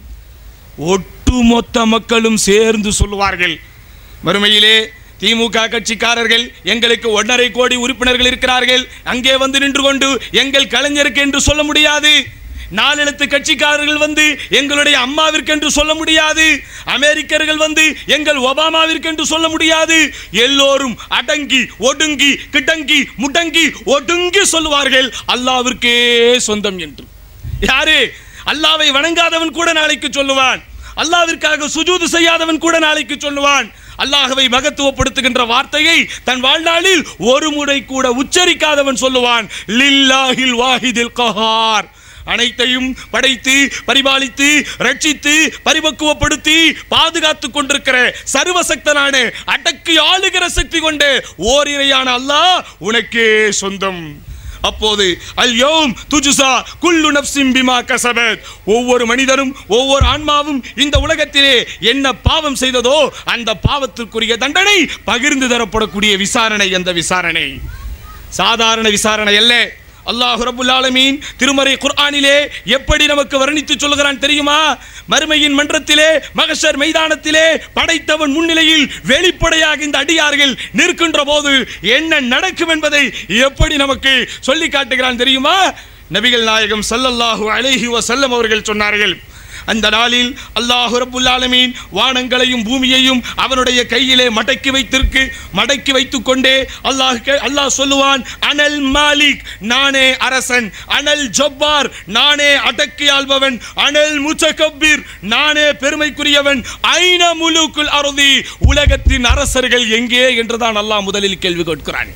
ஒட்டுமொத்த மக்களும் சேர்ந்து சொல்லுவார்கள். மறுமையிலே திமுக கட்சிக்காரர்கள் எங்களுக்கு ஒன்றரை கோடி உறுப்பினர்கள் இருக்கிறார்கள், அங்கே வந்து நின்று கொண்டு எங்கள் கலைஞருக்கு என்று சொல்ல முடியாது. நாலெழுத்து கட்சிக்காரர்கள் வந்து எங்களுடைய அம்மாவிற்கு என்று சொல்ல முடியாது. அமெரிக்கர்கள் வந்து எங்கள் ஒபாமாவிற்கு என்று சொல்ல முடியாது. எல்லோரும் அடங்கி ஒடுங்கி கிடங்கி முடங்கி ஒடுங்கி சொல்லுவார்கள் அல்லாஹ்விற்கே சொந்தம் என்று. யாரு? அல்லாஹ்வை வணங்காதவன் கூட நாளைக்கு சொல்லுவான். அல்லாஹ்விற்காக சுஜூது செய்யாதவன் கூட நாளைக்கு சொல்லுவான். அல்லாஹ்வை மகத்துவப்படுத்துகின்ற வார்த்தையை தன் வாழ்நாளில் ஒரு முறை கூட உச்சரிக்காதவன் சொல்லுவான், லில்லாஹில் வாஹிதில் கஹார், அனைத்தையும் படைத்து பரிபாலித்து ரட்சித்து பரிபக்குவப்படுத்தி பாதுகாத்துக் கொண்டிருக்கிற சர்வசக்தனான அடக்கி ஆளுகிற சக்தி கொண்ட ஓரிரையான அல்லாஹ் உனக்கே சொந்தம். அப்போது அல்யௌம் துஜ்ஸா குல்லு நஃப்ஸின் பிமா கஸபத், ஒவ்வொரு மனிதனும் ஒவ்வொரு ஆன்மாவும் இந்த உலகத்திலே என்ன பாவம் செய்ததோ அந்த பாவத்திற்குரிய தண்டனை பகிர்ந்து தரப்படக்கூடிய விசாரணை. அந்த விசாரணை சாதாரண விசாரணை அல்ல. அல்லாஹ் ரப்புல் ஆலமீன் திருமறை குர்ஆனிலே எப்படி நமக்கு வர்ணித்து சொல்கிறான் தெரியுமா? மறுமையின் மன்றத்திலே மஹ்ஷர் மைதானத்திலே படைத்தவன் முன்னிலையில் வெளிப்படையாக இந்த அடியார்கள் நிற்கின்ற போது என்ன நடக்கும் என்பதை எப்படி நமக்கு சொல்லி காட்டுகிறான் தெரியுமா? நபிகள் நாயகம் ஸல்லல்லாஹு அலைஹி வஸல்லம் அவர்கள் சொன்னார்கள், அந்த நாளில் அல்லாஹ் ரப்புல் ஆலமீன் வானங்களையும் பூமியையும் அவனுடைய கையிலே மடக்கி வைத்திருக்கு மடக்கி வைத்துக் கொண்டே அல்லாஹ் அல்லாஹ் சொல்லுவான், அனல் மாலிக், நானே அரசன், அனல் ஜப்பார், நானே அடக்கி ஆள்பவன், அனல் முத்தகப்பீர், நானே பெருமைக்குரியவன், ஐன முலூக்குல் அர்தி, உலகத்தின் அரசர்கள் எங்கே என்றுதான் அல்லாஹ் முதலில் கேள்வி கேட்கிறான்.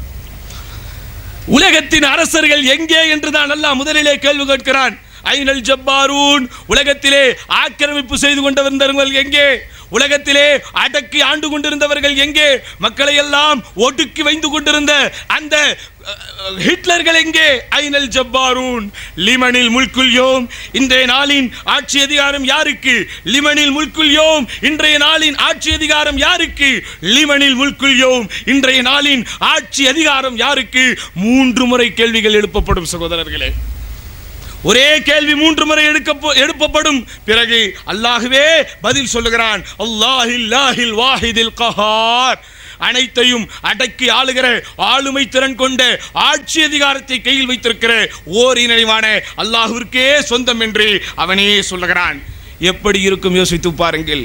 உலகத்தின் அரசர்கள் எங்கே என்றுதான் அல்லாஹ் முதலிலே கேள்வி கேட்கிறான். ஐனல் ஜப்பாரூன், உலகத்திலே ஆக்கிரமிப்பு செய்து கொண்டிருந்தவர்கள் எங்கே? உலகத்திலே அடக்கி ஆண்டு கொண்டிருந்தவர்கள் எங்கே? மக்களை எல்லாம் ஒடுக்கி வைத்து கொண்டிருந்த அந்த ஹிட்லர்கள் எங்கே? ஐனல் ஜப்பாரூன். லிமனில் முல்குல் யோம், இன்றைய நாளின் ஆட்சி அதிகாரம் யாருக்கு? லிமனில் முல்குல் யோம், இன்றைய நாளின் ஆட்சி அதிகாரம் யாருக்கு? லிமனில் முல்குல் யோம், இன்றைய நாளின் ஆட்சி அதிகாரம் யாருக்கு? மூன்று முறை கேள்விகள் எழுப்பப்படும் சகோதரர்களே. ஒரே கேள்வி மூன்று முறை எழுப்பப்படும். பிறகு அல்லாஹ்வே பதில் சொல்லுகிறான், அல்லாஹில்லாஹில் வாஹிதில் கஹார், அனைத்தையும் அடக்கி ஆளுகிற ஆளுமை திறன் கொண்ட ஆட்சி அதிகாரத்தை கையில் வைத்திருக்கிற ஓர் இறைவனான அல்லாஹ்விற்கே சொந்தம் என்று அவனே சொல்லுகிறான். எப்படி இருக்கும் யோசித்து பாருங்கள்.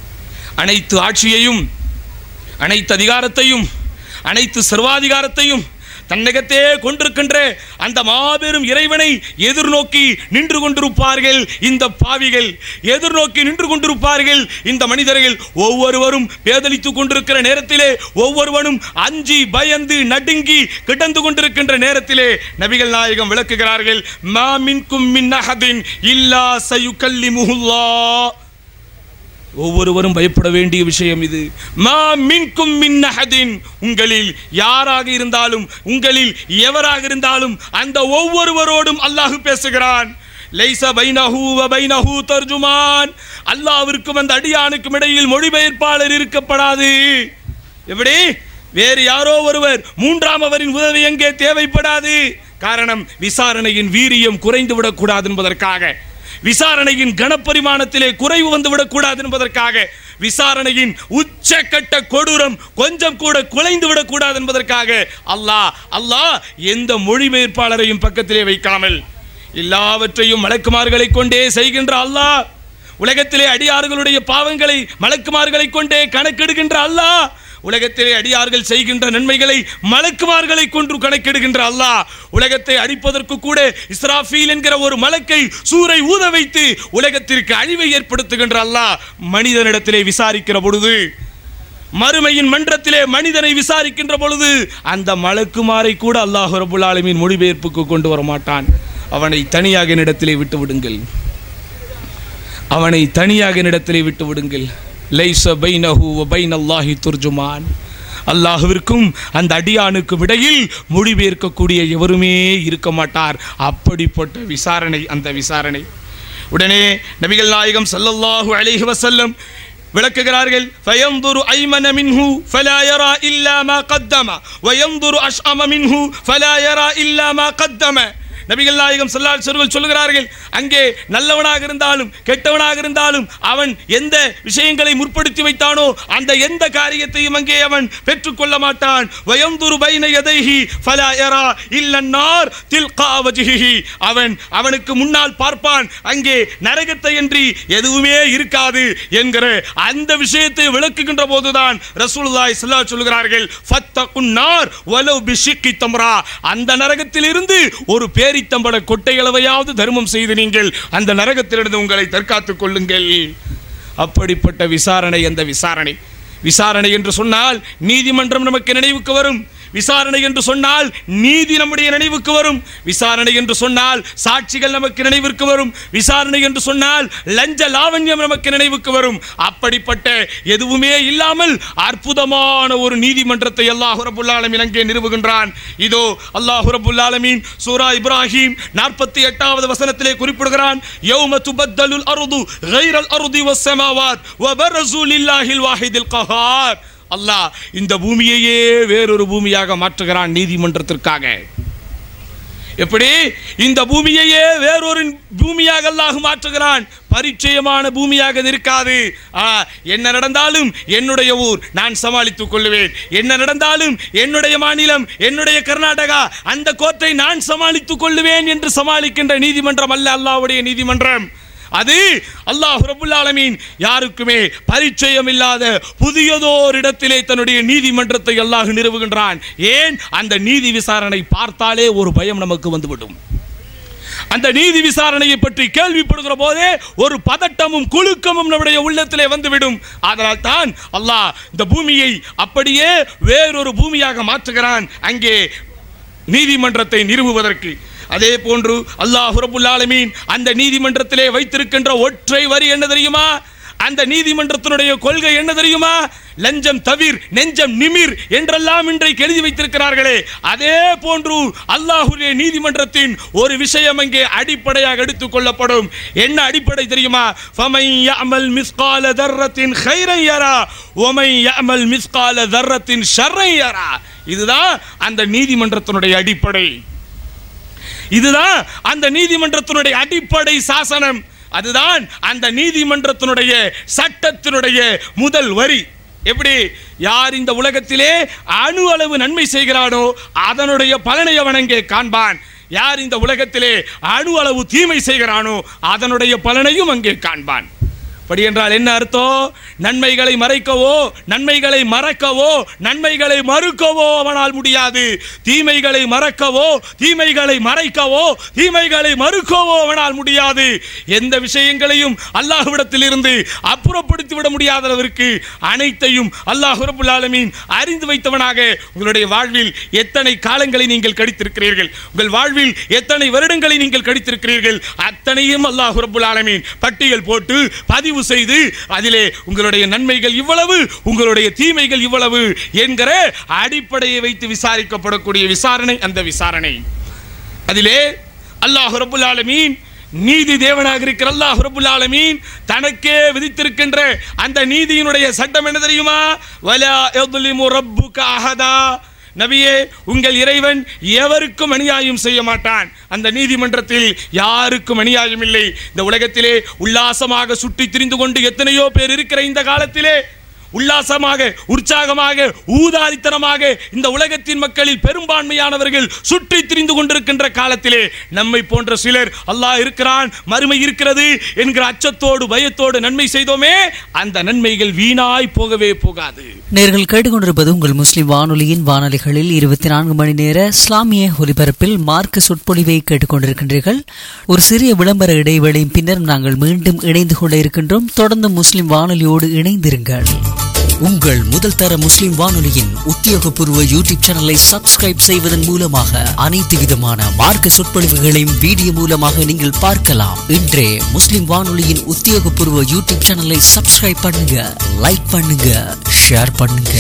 அனைத்து ஆட்சியையும், அனைத்து அதிகாரத்தையும், அனைத்து சர்வாதிகாரத்தையும் தன்னகத்தே கொண்டிருக்கின்ற அந்த மாபெரும் இறைவனை எதிர்நோக்கி நின்று கொண்டிருப்பார்கள் இந்த பாவிகள், எதிர்நோக்கி நின்று கொண்டிருப்பார்கள் இந்த மனிதர்கள். ஒவ்வொருவரும் பேதலித்துக் கொண்டிருக்கிற நேரத்திலே, ஒவ்வொருவனும் அஞ்சி பயந்து நடுங்கி கிடந்து கொண்டிருக்கின்ற நேரத்திலே நபிகள் நாயகம் விளக்குகிறார்கள், மா மின்கும் மின் அஹதின் இல்லா சயுகல்லிமுஹுல்லாஹ். ஒவ்வொருவரும் பயப்பட வேண்டிய விஷயம் இது. மா மின்கும் மின் அஹதின், உங்களில் யாராக இருந்தாலும், உங்களில் எவராக இருந்தாலும் அந்த ஒவ்வொருவரோடும் அல்லாஹ் பேசுகிறான். லைஸ பைனஹு வ பைனஹு தர்ஜுமான், அல்லாஹ்விற்கும் அந்த அடியானுக்கும் இடையில் மொழிபெயர்ப்பாளர் இருக்கப்படாது. எப்படி? வேறு யாரோ ஒருவர், மூன்றாம் அவரின் உதவி எங்கே தேவைப்படாது. காரணம், விசாரணையின் வீரியம் குறைந்து விடக்கூடாது என்பதற்காக, விசாரணையின் கனப்பரிமாணத்திலே குறைவு வந்துவிடக் கூடாது என்பதற்காக, விசாரணையின் உச்சக்கட்ட கொடூரம் கொஞ்சம் கூட குலைந்து விடக்கூடாது என்பதற்காக அல்லாஹ் அல்லாஹ் எந்த மொழிபெயர்ப்பாளரையும் பக்கத்திலே வைக்காமல் எல்லாவற்றையும் மலக்குமார்களை கொண்டே செய்கின்ற அல்லாஹ், உலகத்திலே அடியார்களுடைய பாவங்களை மலக்குமார்களை கொண்டே கணக்கெடுக்கின்ற அல்லாஹ், உலகத்திலே அடியார்கள் செய்கின்ற நன்மைகளை மலக்குமார்களை கொண்டு கணக்கெடுக்கின்ற அல்லாஹ், உலகத்தை அழிப்பதற்கு கூட இஸ்ராஃபீல் என்கிற ஒரு மலக்கை சூரை ஊத வைத்து உலகத்திற்கு அழிவை ஏற்படுத்துகின்ற அல்லாஹ் மனிதனிடத்திலே விசாரிக்கிற பொழுது, மறுமையின் மன்றத்திலே மனிதனை விசாரிக்கின்ற பொழுது அந்த மலக்குமாரை கூட அல்லாஹ் ரப்புல் ஆலமீன் மொழிபெயர்ப்புக்கு கொண்டு வர மாட்டான். அவனை தனியாக என்னிடத்திலே விட்டு விடுங்கள், அவனை தனியாக என்னிடத்திலே விட்டு விடுங்கள். லைஸ பைனஹு வ பைனல்லாஹி துர்ஜுமான், அல்லாஹ்விற்கும் அந்த அடியானுக்கும் இடையில் மொழிபெயர்க்கக்கூடிய எவருமே இருக்க மாட்டார். அப்படிப்பட்ட விசாரணை அந்த விசாரணை. உடனே நபிகள் நாயகம் ஸல்லல்லாஹு அலைஹி வஸல்லம் விளக்குகிறார்கள், ஃபயன்துரு ஐமன மின்ஹு ஃபலா யரா இல்லா மா கத்தம வ யன்துரு அஷ்அம மின்ஹு ஃபலா யரா இல்லா மா கத்தம. நபிகள் நாயகம் ஸல்லல்லாஹு அலைஹி வஸல்லம் சொல்லுகிறார்கள், அங்கே நல்லவனாக இருந்தாலும் கெட்டவனாக இருந்தாலும் அவன் எந்த விஷயங்களை முற்படுத்தி வைத்தானோ அந்த எந்த காரியத்தையும் அங்கே அவன் பெற்றுக்கொள்ள மாட்டான். வயந்துரு பைன யதைஹி ஃபலா யரா இல்லன்னார் தில்கா வஜ்ஹிஹி, அவன் அவனுக்கு முன்னால் பார்ப்பான், அங்கே நரகத்தை என்று எதுவுமே இருக்காது என்கிற அந்த விஷயத்தை விளக்குகின்ற போதுதான் ரசூலுல்லாஹி ஸல்லல்லாஹு அலைஹி சொல்கிறார்கள், ஃபத்தகுன் நார் வலவ் பிஷிக்கி தம்ரா, அந்த நரகத்தில் இருந்து ஒரு பேரி தம்பட கொட்டைகளவையாவது தர்மம் செய்து நீங்கள் அந்த நரகத்திலிருந்து உங்களை தற்காத்துக் கொள்ளுங்கள். அப்படிப்பட்ட விசாரணை அந்த விசாரணை. விசாரணை என்று சொன்னால் நீதிமன்றம் நமக்கு நினைவுக்கு வரும். விசாரணை என்று சொன்னால் நீதி நம்முடைய நினைவுக்கு வரும். விசாரணை என்று சொன்னால் சாட்சிகள் நமக்கு நினைவிற்கு வரும். விசாரணை என்று சொன்னால் லஞ்ச லாவண்யம் நமக்கு நினைவுக்கு வரும். அப்படிப்பட்ட எதுவுமே இல்லாமல் அற்புதமான ஒரு நீதிமன்றத்தை அல்லாஹ் ரப்புல் ஆலமீன் அங்கே நிறுவுகின்றான். இதோ அல்லாஹ் ரப்புல் ஆலமீன் சூரா இப்ராஹிம் நாற்பத்தி எட்டாவது வசனத்திலே குறிப்பிடுகிறான், யௌம துபத்தலுல் அர்து கைரல் அர்தி வஸ் ஸமாவாத் வ பரஸு லில்லாஹில் வாஹிதில் கஹார். அல்லாஹ் இந்த பூமியையே வேறொரு பூமியாக மாற்றுகிறான் நீதிமன்றத்திற்காக. எப்படி இந்த பூமியையே வேறொரு பூமியாக அல்லாஹ் மாற்றுகிறான். பரிச்சயமான பூமியாக இருக்காது. என்ன நடந்தாலும் என்னுடைய ஊர் நான் சமாளித்துக் கொள்ளுவேன், என்ன நடந்தாலும் என்னுடைய மாநிலம் என்னுடைய கர்நாடகா அந்த கோட்டை நான் சமாளித்துக் கொள்ளுவேன் என்று சமாளிக்கின்ற நீதிமன்றம் அல்ல அல்லாஹ்வுடைய நீதிமன்றம். அது அல்லாஹ் ரப்புல் ஆலமீன் யாருக்குமே பரிச்சயம் இல்லாத புதியதோர் இடத்திலே தன்னுடைய நீதிமன்றத்தை அல்லாஹ் நிறுவுகின்றான். ஏன்? அந்த நீதி விசாரணை பார்த்தாலே ஒரு பயம் நமக்கு வந்துவிடும். அந்த நீதி விசாரணையை பற்றி கேள்விப்படுகிற போதே ஒரு பதட்டமும் குலுக்கமும் நம்முடைய உள்ளத்திலே வந்துவிடும். அதனால் தான் அல்லாஹ் இந்த பூமியை அப்படியே வேறொரு பூமியாக மாற்றுகிறான் அங்கே நீதிமன்றத்தை நிறுவுவதற்கு. அதே போன்று அல்லாஹ் ரப்புல் ஆலமீன் அந்த நீதிமன்றத்திலே வைத்திருக்கின்ற ஒற்றை வரி என்ன தெரியுமா? அந்த நீதிமன்றத்தினுடைய கொள்கை என்ன தெரியுமா? லஞ்சம் தவிர் நெஞ்சம் நிமிர் என்றெல்லாம் இன்றைக்கு எழுதி வைத்திருக்கிறார்களே, அதே போன்று அல்லாஹ்வுடைய நீதிமன்றத்தின் ஒரு விஷயம் அங்கே அடிப்படையாக எடுத்துக் கொள்ளப்படும். என்ன அடிப்படை தெரியுமா? ஃபமை யஅமல் மிஸ்கால தர்ரத்தின் கைரன் யரா வமை யஅமல் மிஸ்கால தர்ரத்தின் ஷர்ரன் யரா. இதுதான் அந்த நீதிமன்றத்தினுடைய அடிப்படை. இதுதான் அந்த நீதிமன்றத்தினுடைய அடிப்படை சாசனம். அதுதான் அந்த நீதிமன்றத்தினுடைய சட்டத்தினுடைய முதல் வரி. எப்படி? யார் இந்த உலகத்திலே அணு அளவு நன்மை செய்கிறானோ அதனுடைய பலனை அவன் அங்கே காண்பான். யார் இந்த உலகத்திலே அணு அளவு தீமை செய்கிறானோ அதனுடைய பலனையும் அங்கே காண்பான். அப்படி என்றால் என்ன அர்த்தம்? நன்மைகளை மறைக்கவோ நன்மைகளை மறக்கவோ நன்மைகளை மறுக்கவோ அவனால் முடியாது. தீமைகளை மறக்கவோ தீமைகளை மறைக்கவோ தீமைகளை மறுக்கவோ அவனால் முடியாது. எந்த விஷயங்களையும் அல்லாஹ்விடத்தில் இருந்து அப்புறப்படுத்தி விட முடியாதவருக்கு அனைத்தையும் அல்லாஹ் ரப்புல் ஆலமீன் அறிந்து வைத்தவனாக உங்களுடைய வாழ்வில் எத்தனை காலங்களை நீங்கள் கழித்திருக்கிறீர்கள், உங்கள் வாழ்வில் எத்தனை வருடங்களை நீங்கள் கழித்திருக்கிறீர்கள், அத்தனையும் அல்லாஹ் ரப்புல் ஆலமீன் பட்டியல் போட்டு பதிவு செய்து அதிலே உங்களுடைய நன்மைகள் இவ்வளவு உங்களுடைய தீமைகள் இவ்வளவு என்கிற அடிப்படையை வைத்து விசாரிக்கப்படக்கூடிய விசாரணை அந்த விசாரணை. அதிலே அல்லாஹ் ரப்புல் ஆலமீன் நீதி தேவனாக இருக்கிற அல்லாஹ் ரப்புல் ஆலமீன் தனக்கே விதித்திருக்கின்ற அந்த நீதியினுடைய சட்டம் என்ன தெரியுமா? வலா யظ்லிமு ரப்புக அஹதா. நபியே, உங்கள் இறைவன் எவருக்கும் அநியாயம் செய்ய மாட்டான். அந்த நீதிமன்றத்தில் யாருக்கும் அநியாயம் இல்லை. இந்த உலகத்திலே உல்லாசமாக சுற்றி திரிந்து கொண்டு எத்தனையோ பேர் இருக்கிற இந்த காலத்திலே உல்லாசமாக உற்சாகமாக ஊதாரித்தனமாக இந்த உலகத்தின் மக்களில் பெரும்பான்மையானவர்கள் சுற்றி திரிந்து கொண்டிருக்கின்ற காலத்திலே நம்மை போன்ற சிலர் அல்லாஹ் இருக்கிறான் மறுமை இருக்கிறது என்கிற அச்சத்தோடு பயத்தோடு நன்மை செய்தோமே, அந்த நன்மைகள் வீணாய் போகவே போகாது. நேர்கள் கேட்டுக்கொண்டிருப்பது உங்கள் முஸ்லிம் வானொலியின் வானொலிகளில் இருபத்தி நான்கு மணி நேர இஸ்லாமிய ஒலிபரப்பில் மார்க்க சொற்பொழிவை கேட்டுக்கொண்டிருக்கின்றீர்கள். ஒரு சிறிய விளம்பர இடைவேளையின் பின்னர் நாங்கள் மீண்டும் இணைந்து கொள்ள இருக்கின்றோம். தொடர்ந்து முஸ்லிம் வானொலியோடு இணைந்திருங்கள். உங்கள் முதல் தர முஸ்லிம் வானொலியின் உத்தியோகபூர்வ யூடியூப் சேனலை சப்ஸ்கிரைப் செய்வதன் மூலமாக அனைத்து விதமான மார்க்க சொற்பொழிவுகளையும் வீடியோ மூலமாக நீங்கள் பார்க்கலாம். இன்றே முஸ்லிம் வானொலியின் உத்தியோகபூர்வ யூடியூப் சேனலை சப்ஸ்கிரைப் பண்ணுங்க, லைக் பண்ணுங்க, ஷேர் பண்ணுங்க.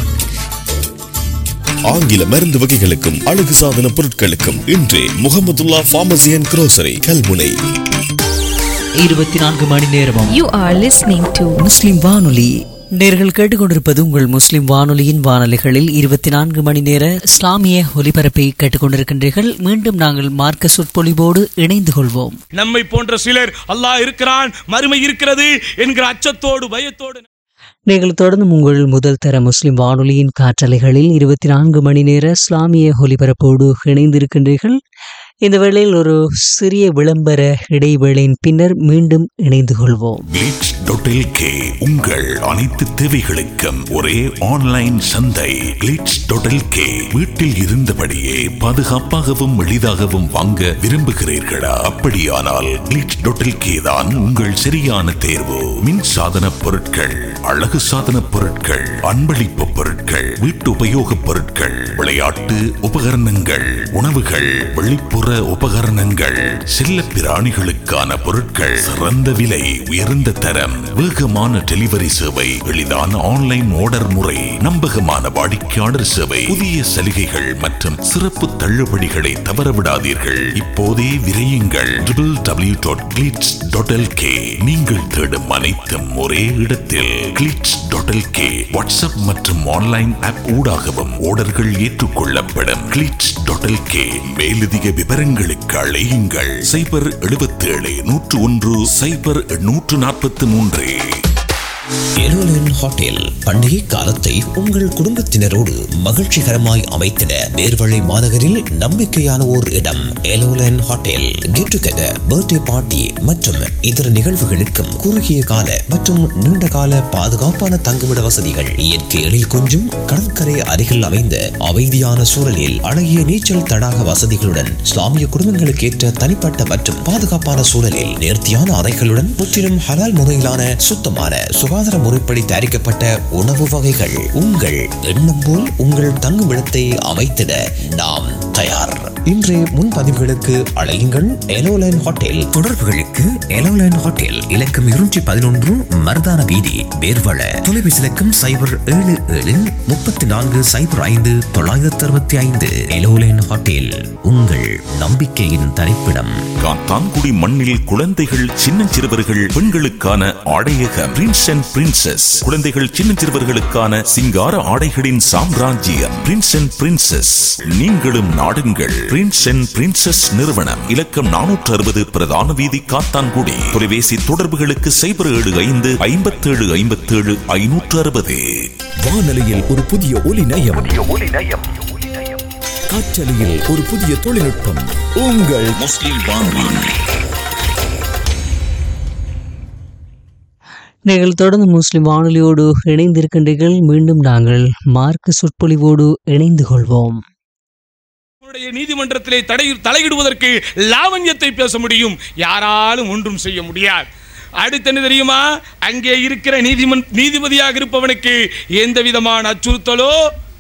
ஆங்கில மருந்து வகைகளுக்கும் அழகு சாதன பொருட்களுக்கும் இன்றே Mahmudullah pharmacy and grocery Kalmunai. இருபத்தி நான்கு மணி நேரமும் You are listening to முஸ்லிம் வானொலி. நேர்கள் கேட்டுக்கொண்டிருப்பது உங்கள் முஸ்லிம் வானொலியின் வானொலிகளில் இருபத்தி நான்கு மணி நேர இஸ்லாமிய ஒலிபரப்பை கேட்டுக்கொண்டிருக்கின்றீர்கள். மீண்டும் நாங்கள் மார்க்க சொற்பொழிவோடு இணைந்து கொள்வோம். நம்மை போன்ற சிலர் அல்லாஹ் இருக்கிறான் மறுமை இருக்கிறது என்கிற அச்சத்தோடு பயத்தோடு நீங்கள் தொடர்ந்து உங்கள் முதல் தர முஸ்லிம் வானொலியின் காற்றலைகளில் இருபத்தி நான்கு மணி நேர இஸ்லாமிய ஒலிபரப்போடு இணைந்திருக்கின்றீர்கள். இந்த வேளையில் ஒரு சிறிய விளம்பர இடைவேளையின் பின்னர் மீண்டும் இணைந்து கொள்வோம். கிளிட்ஸ் டாட் எல் கே உங்கள் அனைத்து தேவைகளுக்கும் ஒரே ஆன்லைன் சந்தை. கிளிட்ஸ் டாட் எல் கே வீட்டில் இருந்தபடியே பாதுகாப்பாகவும் எளிதாகவும் வாங்க விரும்புகிறீர்களா? அப்படியானால் கிளிட்ஸ் டாட் எல் கே தான் உங்கள் சரியான தேர்வு. மின் சாதன பொருட்கள், அழகு சாதன பொருட்கள், அன்பளிப்பு பொருட்கள், வீட்டு உபயோக பொருட்கள், விளையாட்டு உபகரணங்கள், உணவுகள், வெளிப்புற உபகரணங்கள், செல்ல பிராணிகளுக்கான பொருட்கள், சிறந்த விலை, உயர்ந்த தரம், வேகமான டெலிவரி சேவை, எளிதான ஆன்லைன் ஆர்டர் முறை, நம்பகமான வாடிக்கையாளர் சேவை, புதிய சலுகைகள் மற்றும் சிறப்பு தள்ளுபடிகளை தவறவிடாதீர்கள். இப்போதே விரையுங்கள். W W W dot glitz dot L K. நீங்கள் தேடும் அனைத்தும் ஒரே இடத்தில். Glitz dot L K WhatsApp மற்றும் ஆன்லைன் ஆப் ஊடாகவும் ஆர்டர்கள் ஏற்றுக்கொள்ளப்படும். Glitz dot L K. மேலதிக விவர விவரங்களுக்கு அழையுங்கள் சைபர் எழுபத்தி ஏழு நூற்று ஒன்று சைபர் நூற்று நாற்பத்தி மூன்று. எலோலன் ஹோட்டல் பண்டிகை காலத்தை உங்கள் குடும்பத்தினரோடு மகிழ்ச்சிகரமாய் அமைத்திட நேர்வழி மாநகரில் நம்பிக்கையான ஓர் இடம். எலோலன் hotel get together, birthday party மற்றும் இதர நிகழ்வுகளுக்கும் குறுகிய கால மற்றும் நீண்ட கால பாதுகாப்பான தங்குமிட வசதிகள், இயற்கை எழில் கொஞ்சும் கடற்கரை அருகில் அமைந்த அமைதியான சூழலில் அழகிய நீச்சல் தடாக வசதிகளுடன் இஸ்லாமிய குடும்பங்களுக்கு ஏற்ற தனிப்பட்ட மற்றும் பாதுகாப்பான சூழலில் நேர்த்தியான அறைகளுடன் முற்றிலும் ஹலால் முறையிலான சுத்தமான சுகாதார முறைப்படி தயாரிக்கப்பட்ட உணவு வகைகள். உங்கள் எண்ணம் போல் உங்கள் தங்குமிடத்தை அமைத்திட நாம் தயார். இன்றைய முன்பதிவுகளுக்கு அழையுங்கள் எலோலைன் ஹோட்டல். தொடர்புகளுக்கு எலோலைன் ஹோட்டல் இலக்கம் இருநூற்றி பதினொன்று மருதான வீதி, பேர்வள. தொலைபேசி இலக்கம் சைபர் ஏழு ஏழு முப்பத்தி நான்கு சைபர் ஐந்து தொள்ளாயிரத்தி அறுபத்தி ஐந்து. எலோலைன் ஹோட்டல், உங்கள் நம்பிக்கையின் தரிப்பிடம். காத்தான்குடி மண்ணில் குழந்தைகள், சின்னஞ்சிறுவர்கள், பெண்களுக்கான ஆடையகம் பிரின்ஸ் அண்ட் பிரின்சஸ். குழந்தைகள், சின்னஞ்சிறுவர்களுக்கான சிங்கார ஆடைகளின் சாம்ராஜ்யம் பிரின்ஸ் அண்ட் பிரின்சஸ். நீங்களும் நாடுங்கள் பிரின்ஸ் அண்ட் பிரின்சஸ் நிறுவனம். இலக்கம் நானூற்று அறுபது பிரதான வீதி, காத்தான்குடி. தொலைபேசி தொடர்புகளுக்கு சைபர் ஏழு ஐந்து ஐம்பத்தி ஏழு ஐம்பத்தி ஏழு ஐநூற்று அறுபது. வானொலியில் ஒரு புதிய ஒலி நயம், காற்றலையில் ஒரு புதிய தொழில்நுட்பம். உங்கள் முஸ்லிம் வானொலி. நீங்கள் தொடர்ந்து முஸ்லிம் வானொலியோடு இணைந்திருக்கின்றீர்கள். மீண்டும் நாங்கள் மார்க்க சொற்பொழிவோடு இணைந்து கொள்வோம். நீதிமன்றத்திலே தடை தலையிடுவதற்கு லாவண்யத்தை பேச முடியும், யாராலும் ஒன்றும் செய்ய முடியாது. அடுத்து என்ன தெரியுமா? அங்கே இருக்கிற நீதிமன் நீதிபதியாக இருப்பவனுக்கு எந்த விதமான அச்சுறுத்தலோ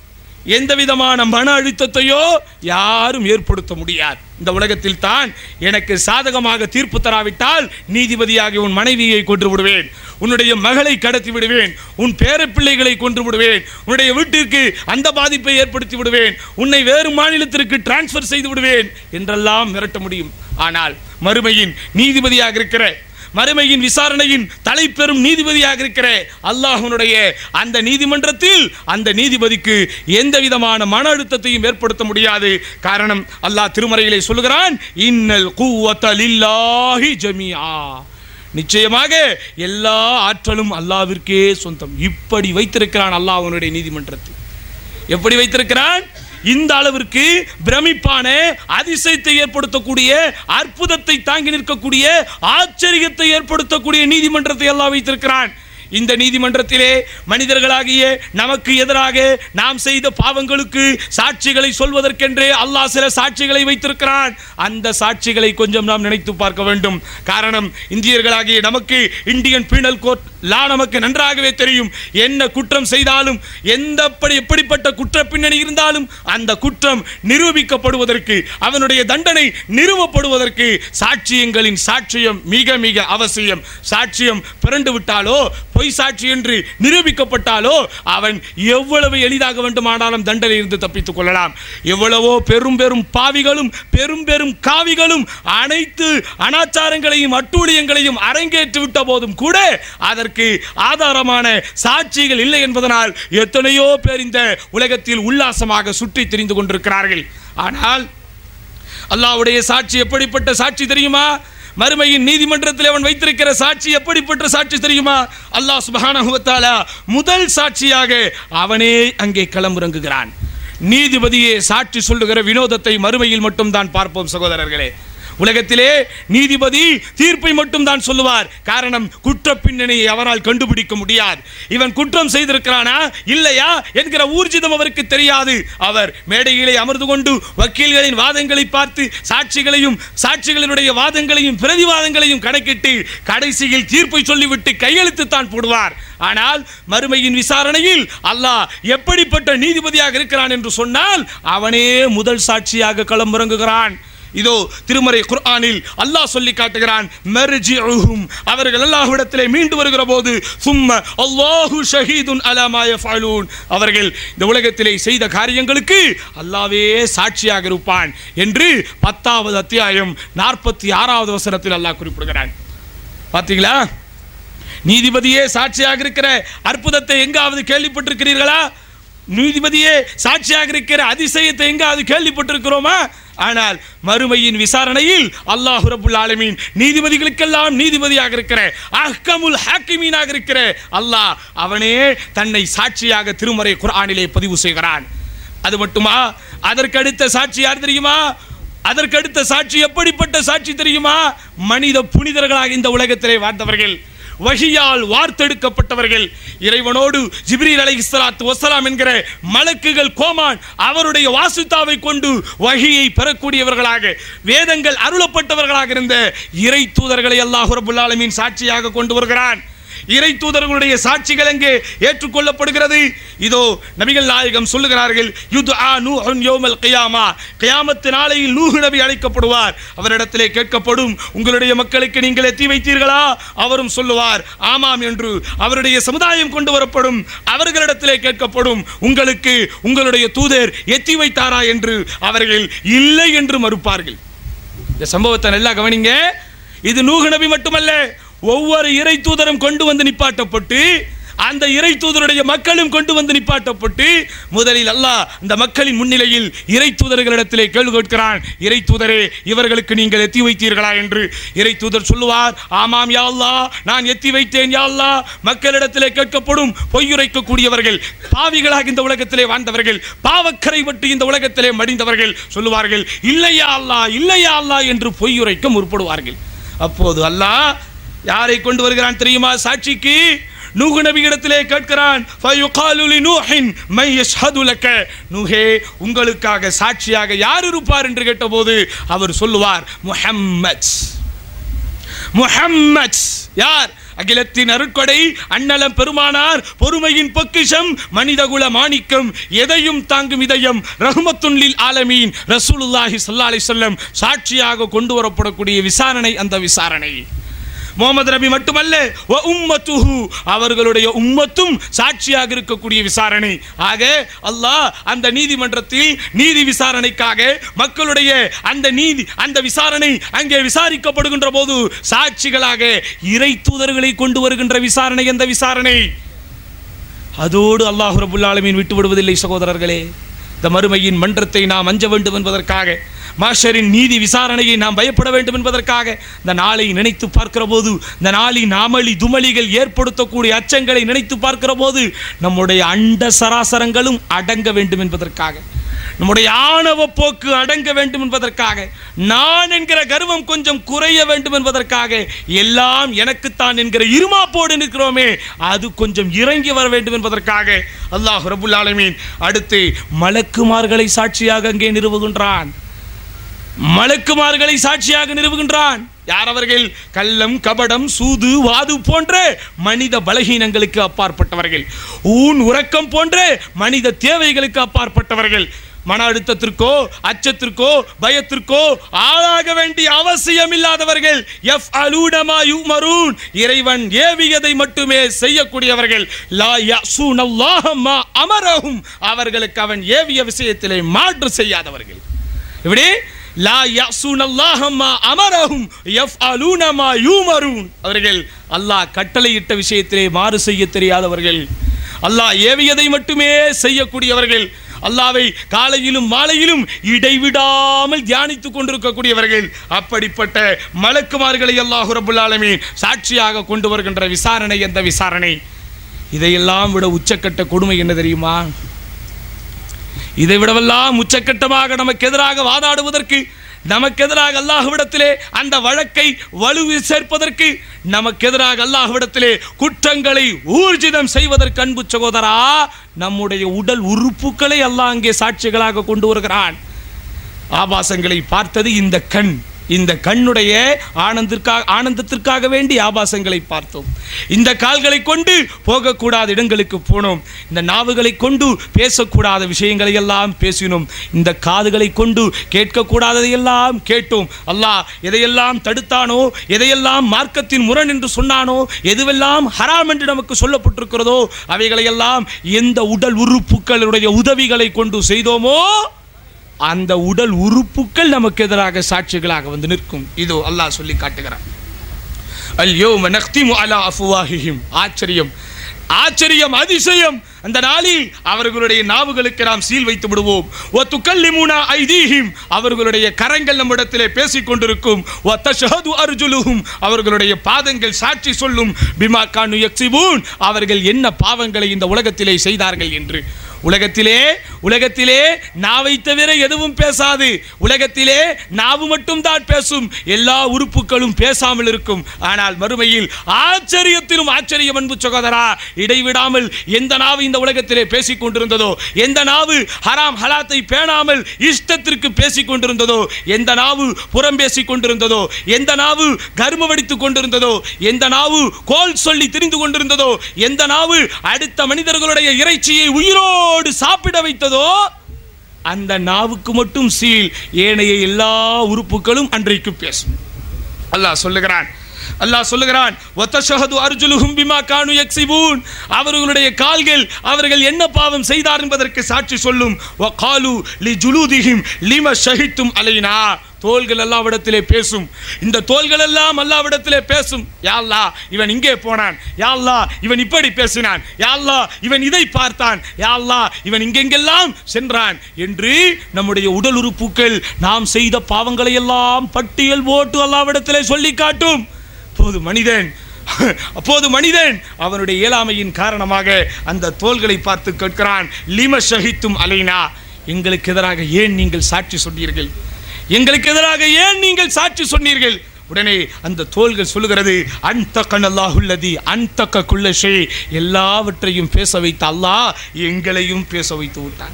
எந்த விதமான மன அழுத்தத்தையோ யாரும் ஏற்படுத்த முடியாது. இந்த உலகத்தில் தான் எனக்கு சாதகமாக தீர்ப்பு தராவிட்டால் நீதிபதியாக உன் மனைவியை கொன்று விடுவேன், உன்னுடைய மகளை கடத்தி விடுவேன், உன் பேரப்பிள்ளைகளை கொன்று விடுவேன், உன்னுடைய வீட்டிற்கு அந்த பாதிப்பை ஏற்படுத்தி விடுவேன், உன்னை வேறு மாநிலத்திற்கு டிரான்ஸ்பர் செய்து விடுவேன் என்றெல்லாம் மிரட்ட முடியும். ஆனால் மறுமையின் நீதிபதியாக இருக்கிற, மறுமையின் விசாரணையின் தலைப்பெரும் நீதிபதியாக இருக்கிற அல்லாஹ்வுடைய அந்த நீதிமன்றத்தில் அந்த நீதிபதிக்கு எந்த விதமான மன அழுத்தத்தையும் ஏற்படுத்த முடியாது. காரணம், அல்லாஹ் திருமறையிலே சொல்கிறான், இன்னல் குவத லில்லாஹி ஜமீஆ, நிச்சயமாக எல்லா ஆற்றலும் அல்லாஹ்விற்கே சொந்தம். இப்படி வைத்திருக்கிறான் அல்லாஹ்வுடைய நீதிமன்றத்தில். எப்படி வைத்திருக்கிறான்? இந்த அளவிற்கு பிரமிப்பான, அதிசயத்தை ஏற்படுத்தக்கூடிய, அற்புதத்தை தாங்கி நிற்கக்கூடிய, ஆச்சரியத்தை ஏற்படுத்தக்கூடிய நீதிமன்றத்தை அல்லாஹ் வைத்திருக்கிறான். இந்த நீதிமன்றத்திலே மனிதர்களாகிய நமக்கு எதிராக நாம் செய்த பாவங்களுக்கு சாட்சிகளை சொல்வதற்கென்றே அல்லாஹ் சில சாட்சிகளை வைத்திருக்கிறான். அந்த சாட்சிகளை கொஞ்சம் நாம் நினைத்து பார்க்க வேண்டும். காரணம், இந்தியர்களாகிய நமக்கு இந்தியன் பீனல் கோட் லா நமக்கு நன்றாகவே தெரியும். என்ன குற்றம் செய்தாலும், எந்த எப்படிப்பட்ட குற்ற பின்னணி இருந்தாலும் அந்த குற்றம் நிரூபிக்கப்படுவதற்கு, அவனுடைய தண்டனை நிறுவப்படுவதற்கு சாட்சியங்களின் சாட்சியம் மிக மிக அவசியம். சாட்சியம் பிறண்டு விட்டாலோ, பொய் சாட்சி என்று நிரூபிக்கப்பட்டாலோ அவன் எவ்வளவு எளிதாக வேண்டுமானாலும் தண்டனை இருந்து தப்பித்துக் கொள்ளலாம். எவ்வளவோ பெரும் பெரும் பாவிகளும் பெரும் பெரும் காவிகளும் அனைத்து அனாச்சாரங்களையும் அட்டூழியங்களையும் அரங்கேற்று விட்ட போதும் கூட அதற்கு ஆதாரமான சாட்சிகள் இல்லை என்பதனால் எத்தனையோ பேர் இந்த உலகத்தில் உல்லாசமாக சுற்றி திரிந்து கொண்டிருக்கிறார்கள். ஆனால் அல்லாஹ்வுடைய சாட்சி எப்படிப்பட்ட சாட்சி தெரியுமா? மறுமையின் நீதிமன்றத்தில் அவன் வைத்திருக்கிற சாட்சி எப்படிப்பட்ட சாட்சி தெரியுமா? அல்லாஹ் சுப்ஹானஹு வ தஆலா முதல் சாட்சியாக அவனே அங்கே களமிறங்குகிறான். நீதிபதியே சாட்சி சொல்லுகிற வினோதத்தை மறுமையில் மட்டும் தான் பார்ப்போம் சகோதரர்களே. உலகத்திலே நீதிபதி தீர்ப்பை மட்டும் தான் சொல்லுவார். காரணம், குற்ற பின்னணியை அவரால் கண்டுபிடிக்க முடியாது. இவன் குற்றம் செய்திருக்கிறானா இல்லையா என்கிற ஊர்ஜிதம் அவருக்கு தெரியாது. அவர் மேடையிலே அமர்ந்து கொண்டு வக்கீல்களின் வாதங்களை பார்த்து சாட்சிகளையும் சாட்சிகளினுடைய வாதங்களையும் பிரதிவாதங்களையும் கணக்கிட்டு கடைசியில் தீர்ப்பை சொல்லிவிட்டு கையெழுத்து தான் போடுவார். ஆனால் மறுமையின் விசாரணையில் அல்லாஹ் எப்படிப்பட்ட நீதிபதியாக இருக்கிறான் என்று சொன்னால் அவனே முதல் சாட்சியாக களமிறங்குகிறான். இதோ திருமறை குர்ஆனில் அல்லாஹ் சொல்லி காட்டுகிறான், மர்ஜிஉஹும், அவர்கள் அல்லாஹ்விடத்திலே மீண்டு வருகிற போது சும்ம அல்லாஹு ஷஹீதுன் அலா மா யஃஅலூன், அவர்கள் இந்த உலகத்திலே செய்த காரியங்களுக்கு அல்லாஹ்வே சாட்சியாக இருப்பான் என்று பத்தாவது அத்தியாயம் நாற்பத்தி ஆறாவது வசனத்தில் அல்லாஹ் குறிப்பிடுகிறான். பார்த்தீங்களா? நீதிபதியே சாட்சியாக இருக்கிற அற்புதத்தை எங்காவது கேள்விப்பட்டிருக்கிறீர்களா? நீதிபதியே சாட்சியாக இருக்கிற அதிசயத்தை எங்க அது கேள்விப்பட்டிருக்கிறோமா? ஆனால் மறுமையின் விசாரணையில் அல்லாஹ் ரப்புல் ஆலமீன் நீதிபதிகளுக்கெல்லாம் நீதிபதியாக இருக்கிற அஹ்கமுல் ஹாக்கிமீனாக இருக்கிற அல்லாஹ் அவனே தன்னை சாட்சியாக திருமறை குர்ஆனிலே பதிவு செய்கிறான். அது மட்டுமா, அதற்கடுத்த சாட்சி யார் தெரியுமா? அதற்கடுத்த சாட்சி எப்படிப்பட்ட சாட்சி தெரியுமா? மனித புனிதர்களாக இந்த உலகத்திலே வாழ்ந்தவர்கள், வஹியால் வார்த்தெடுக்கப்பட்டவர்கள், இறைவனோடு ஜிப்ரீல் அலைஹிஸ்ஸலாத்து வஸ்ஸலாம் என்கிற மலக்குகள் கோமான் அவருடைய வாசுத்தாவை கொண்டு வஹியை பெறக்கூடியவர்களாக வேதங்கள் அருளப்பட்டவர்களாக இருந்த இறை தூதர்களை அல்லாஹ் ரப்புல் ஆலமீன் சாட்சியாக கொண்டு வருகிறான். இறை தூதர்களுடைய சாட்சிகள் எங்கே ஏற்றுக்கொள்ளப்படுகிறது? இதோ நபிகள் நாயகம் சொல்லுகிறார்கள், யுத்ஆ நூஹுன் யௌமல் கியாமா, கியாமத் நாளையில் நூஹ் நபி அழைக்கப்படுவார். அவரிடத்திலே கேட்கப்படும், உங்களுடைய மக்களுக்கு நீங்கள் எத்தி வைத்தீர்களா? அவரும் சொல்லுவார் ஆமாம் என்று. அவருடைய சமுதாயம் கொண்டு வரப்படும், அவர்களிடத்திலே கேட்கப்படும், உங்களுக்கு உங்களுடைய தூதர் எத்தி வைத்தாரா என்று. அவர்கள் இல்லை என்று மறுப்பார்கள். இந்த சம்பவத்தை நல்லா கவனிங்க. இது நூஹ் நபி மட்டுமல்ல, ஒவ்வொரு இறை தூதரும் கொண்டு வந்து நிப்பாட்டப்பட்டு, அந்த இறை தூதருடைய மக்களும் கொண்டு வந்து நிப்பாட்டப்பட்டு, முதலில் அல்லாஹ் இந்த மக்களின் முன்னிலையில் இறை தூதர்களிடத்திலே கேள்வி கேட்கிறான், இறை தூதரே இவர்களுக்கு நீங்கள் எத்தி வைத்தீர்களா என்று. இறை தூதர் சொல்லுவார், ஆமாம் யா அல்லாஹ், நான் எத்தி வைத்தேன் யா அல்லாஹ். மக்களிடத்திலே கேட்கப்படும், பொய்யுரைக்கக்கூடியவர்கள், பாவிகளாக இந்த உலகத்திலே வாழ்ந்தவர்கள், பாவக்கரை விட்டு இந்த உலகத்திலே மடிந்தவர்கள் சொல்லுவார்கள், இல்லையா அல்லாஹ், இல்லையா அல்லாஹ் என்று பொய்யுரைக்க முற்படுவார்கள். அப்போது அல்லாஹ் யாரை கொண்டு வருகிறான் தெரியுமா சாட்சிக்கு? நூஹ் நபியிடத்திலே கேட்கிறான், ஃபயுகாலு லிநூஹின் மை யஷ்ஹது லக, நூஹே உங்களுக்காக சாட்சியாக யார் இருப்பார் என்று கேட்டபோது அவர் சொல்லுவார், முஹம்மத். முஹம்மத் யார்? அகிலத்தின் அருட்கொடை அண்ணலம் பெருமானார், பொறுமையின் பொக்கிஷம், மனிதகுல மாணிக்கம், எதையும் தாங்கும் இதயம், ரஹ்மத்துன் லில் ஆலமீன் ரசூலுல்லாஹி ஸல்லல்லாஹு அலைஹி வஸல்லம் சாட்சியாக கொண்டு வரப்படக்கூடிய விசாரணை அந்த விசாரணை. முஹம்மது நபி மட்டுமல்ல, வ உம்மத்துஹு அவர்களுடைய உம்மத்தும் சாட்சியாக இருக்கக்கூடிய விசாரணை. ஆக அல்லாஹ் அந்த நீதிமன்றத்தில் நீதி விசாரணைக்காக மக்களுடைய அந்த நீதி அந்த விசாரணை அங்கே விசாரிக்கப்படுகின்ற போது சாட்சிகளாக இறை தூதர்களை கொண்டு வருகின்ற விசாரணை அந்த விசாரணை. அதோடு அல்லாஹ் ரப்புல் ஆலமீன் விட்டு விடுவதில்லை சகோதரர்களே. இந்த மறுமையின் மன்றத்தை நாம் அஞ்ச வேண்டும் என்பதற்காக, மாஷரின் நீதி விசாரணையை நாம் பயப்பட வேண்டும் என்பதற்காக, இந்த நாளை நினைத்து பார்க்கிற போது, இந்த நாளின் அமளி துமளிகள் ஏற்படுத்தக்கூடிய அச்சங்களை நினைத்து பார்க்கிற போது நம்முடைய அண்ட சராசரங்களும் அடங்க வேண்டும் என்பதற்காக, நம்முடைய ஆணவ போக்கு அடங்க வேண்டும் என்பதற்காக, நான் என்கிற கர்வம் கொஞ்சம் குறைய வேண்டும் என்பதற்காக, எல்லாம் எனக்குத்தான் என்கிற இருமாப்போடு நிற்கிறோமே அது கொஞ்சம் இறங்கி வர வேண்டும் என்பதற்காக அல்லாஹ் ரப்புல் ஆலமீன் அடுத்து மலக்குமார்களை சாட்சியாக அங்கே நிறுவுகின்றான். மலக்குமார்களை சாட்சியாக நிறுவுகின்றான். யார் அவர்கள்? கள்ளம், கபடம், சூது, வாது போன்ற மனித பலகீனங்களுக்கு அப்பாற்பட்டவர்கள், ஊன் உறக்கம் போன்ற மனித தேவைகளுக்கு அப்பாற்பட்டவர்கள், மன அழுத்தத்திற்கோ அச்சத்திற்கோ பயத்திற்கோ ஆளாக வேண்டிய அவசியம் இல்லாதவர்கள், யஃஅலூன மா யுமரூன் இறைவன் ஏவியதை மட்டுமே செய்யக்கூடியவர்கள், லா யஸூனல்லாஹ மா அமரஹும் அவர்களுக்கு அவன் ஏவிய விஷயத்திலே மாற்று செய்யாதவர்கள். இப்படி லா யஸூனல்லாஹ மா அமரஹும் யஃஅலூன மா யுமரூன் அவர்கள் அல்லாஹ் கட்டளையிட்ட விஷயத்திலே மாறு செய்ய தெரியாதவர்கள், அல்லாஹ் ஏவியதை மட்டுமே செய்யக்கூடியவர்கள், அல்லாஹ்வை காலையிலும் மாலையிலும் இடைவிடாமல் தியானித்துக் கொண்டிருக்கக்கூடியவர்கள். அப்படிப்பட்ட மலக்குமார்களை அல்லாஹ் ரப்புல் ஆலமீன் சாட்சியாக கொண்டு வருகின்ற விசாரணை என்ற விசாரணை. இதையெல்லாம் விட உச்சக்கட்ட கொடுமை என்ன தெரியுமா? இதை விடவெல்லாம் உச்சக்கட்டமாக நமக்கு எதிராக வாதாடுவதற்கு, நமக்கு எதிராக அல்லாஹ்விடத்திலே அந்த வழக்கை வலுவி சேர்ப்பதற்கு, நமக்கு எதிராக அல்லாஹ்விடத்திலே குற்றங்களை ஊர்ஜிதம் செய்வதற்கு அன்பு சகோதரா, நம்முடைய உடல் உறுப்புகளை அல்லாஹ் அங்கே சாட்சிகளாக கொண்டு வருகிறான். ஆபாசங்களை பார்த்தது இந்த கண், இந்த கண்ணுடைய ஆனந்திற்காக ஆனந்தத்திற்காக வேண்டி ஆபாசங்களை பார்த்தோம். இந்த கால்களை கொண்டு போகக்கூடாத இடங்களுக்கு போனோம். இந்த நாவுகளை கொண்டு பேசக்கூடாத விஷயங்களை எல்லாம் பேசினோம். இந்த காதுகளை கொண்டு கேட்கக்கூடாததையெல்லாம் கேட்டோம். அல்லாஹ் எதையெல்லாம் தடுத்தானோ, எதையெல்லாம் மார்க்கத்தின் முரண் என்று சொன்னானோ, எதுவெல்லாம் ஹராம் என்று நமக்கு சொல்லப்பட்டிருக்கிறதோ அவைகளையெல்லாம் எந்த உடல் உறுப்புகளுடைய உதவிகளை கொண்டு செய்தோமோ அந்த உடல் உறுப்புகள் நமக்கு எதிராக சாட்சிகளாக வந்து நிற்கும். இதோ அல்லாஹ் சொல்லி காட்டுகிறான், அல் யௌம நக்திமு அலா அஃப்வாஹிஹிம். ஆச்சரியம், ஆச்சரியம், அதிசயம். அந்த நாளில் அவர்களுடைய நாவுகளுக்கு நாம் சீல் வைத்து விடுவோம். வதுகல்லிமுனா ஐதீஹிம், அவர்களுடைய கரங்கள் நம்மிடத்திலே பேசிக் கொண்டிருக்கும். வதஷஹது அர்ஜுலுஹும், அவர்களுடைய பாதங்கள் சாட்சி சொல்லும். பிமா கானு யக்ஸிபூன், அவர்கள் என்ன பாவங்களை இந்த உலகத்திலே செய்தார்கள் என்று. உலகத்திலே உலகத்திலே நாவை தவிர எதுவும் பேசாது. உலகத்திலே நாவு மட்டும் தான் பேசும், எல்லா உறுப்புகளும் பேசாமல் இருக்கும். ஆனால் மறுமையில் ஆச்சரியத்திலும் ஆச்சரியம் அன்பு சகோதரா, இடைவிடாமல் எந்த நாவு இந்த உலகத்திலே பேசிக் கொண்டிருந்ததோ, எந்த நாவு ஹராம் ஹலாத்தை பேணாமல் இஷ்டத்திற்கு பேசிக் கொண்டிருந்ததோ, எந்த நாவு புறம் பேசிக் கொண்டிருந்ததோ, எந்த நாவு கர்ம வடித்துக் கொண்டிருந்ததோ, எந்த நாவு கோல் சொல்லி திரிந்து கொண்டிருந்ததோ, எந்த நாவு அடுத்த மனிதர்களுடைய இறைச்சியை உயிரோடு சாப்பிட வைத்ததோ, அந்த நாவுக்கு மட்டும் சீல், ஏனைய எல்லா உறுப்புகளும் அன்றைக்கு பேசும். அல்லாஹ் சொல்லுகிறான் அல்லாஹ் சொல்லுகிறான் வதஷஹது அர்ஜுலுஹும் பிமா கானு யக்ஸிபூன், அவர்களுடைய கால்கள் அவர்கள் என்ன பாவம் செய்தார் என்பதற்கு சாட்சி சொல்லும். வகாலு லிஜுலூதிஹிம் லிம ஷஹித்தும் அலைனா, தோள்கள் அல்லாஹ்விடத்திலே பேசும். இந்த தோள்கள் எல்லாம் அல்லாஹ்விடத்திலே பேசும். யா அல்லாஹ், இவன் இங்கே போனான். யா அல்லாஹ், இவன் இப்படி பேசினான். யா அல்லாஹ், இவன் இதை பார்த்தான். யா அல்லாஹ், இவன் இங்கெங்கெல்லாம் சென்றான் என்று நம்முடைய உடல் உறுப்புகள் நாம் செய்த பாவங்களை எல்லாம் பட்டியல் போட்டு அல்லாஹ்விடத்திலே சொல்லி காட்டும். அப்போது மனிதன் அப்போது மனிதன் அவனுடைய இயலாமையின் காரணமாக அந்த தோள்களை பார்த்து கேட்கிறான், லிம ஷஹித்தும் அலைனா, எங்களுக்கு எதிராக ஏன் நீங்கள் சாட்சி சொன்னீர்கள்? எங்களுக்கு எதிராக ஏன் நீங்கள் சாட்சி சொன்னீர்கள்? உடனே அந்த தோள்கள் சொல்லுகிறது, அன்தகன் அல்லாஹுல்லதி அன்தக குல்ல ஷை, எல்லாவற்றையும் பேச வைத்த அல்லாஹ் எங்களையும் பேச வைத்து விட்டான்.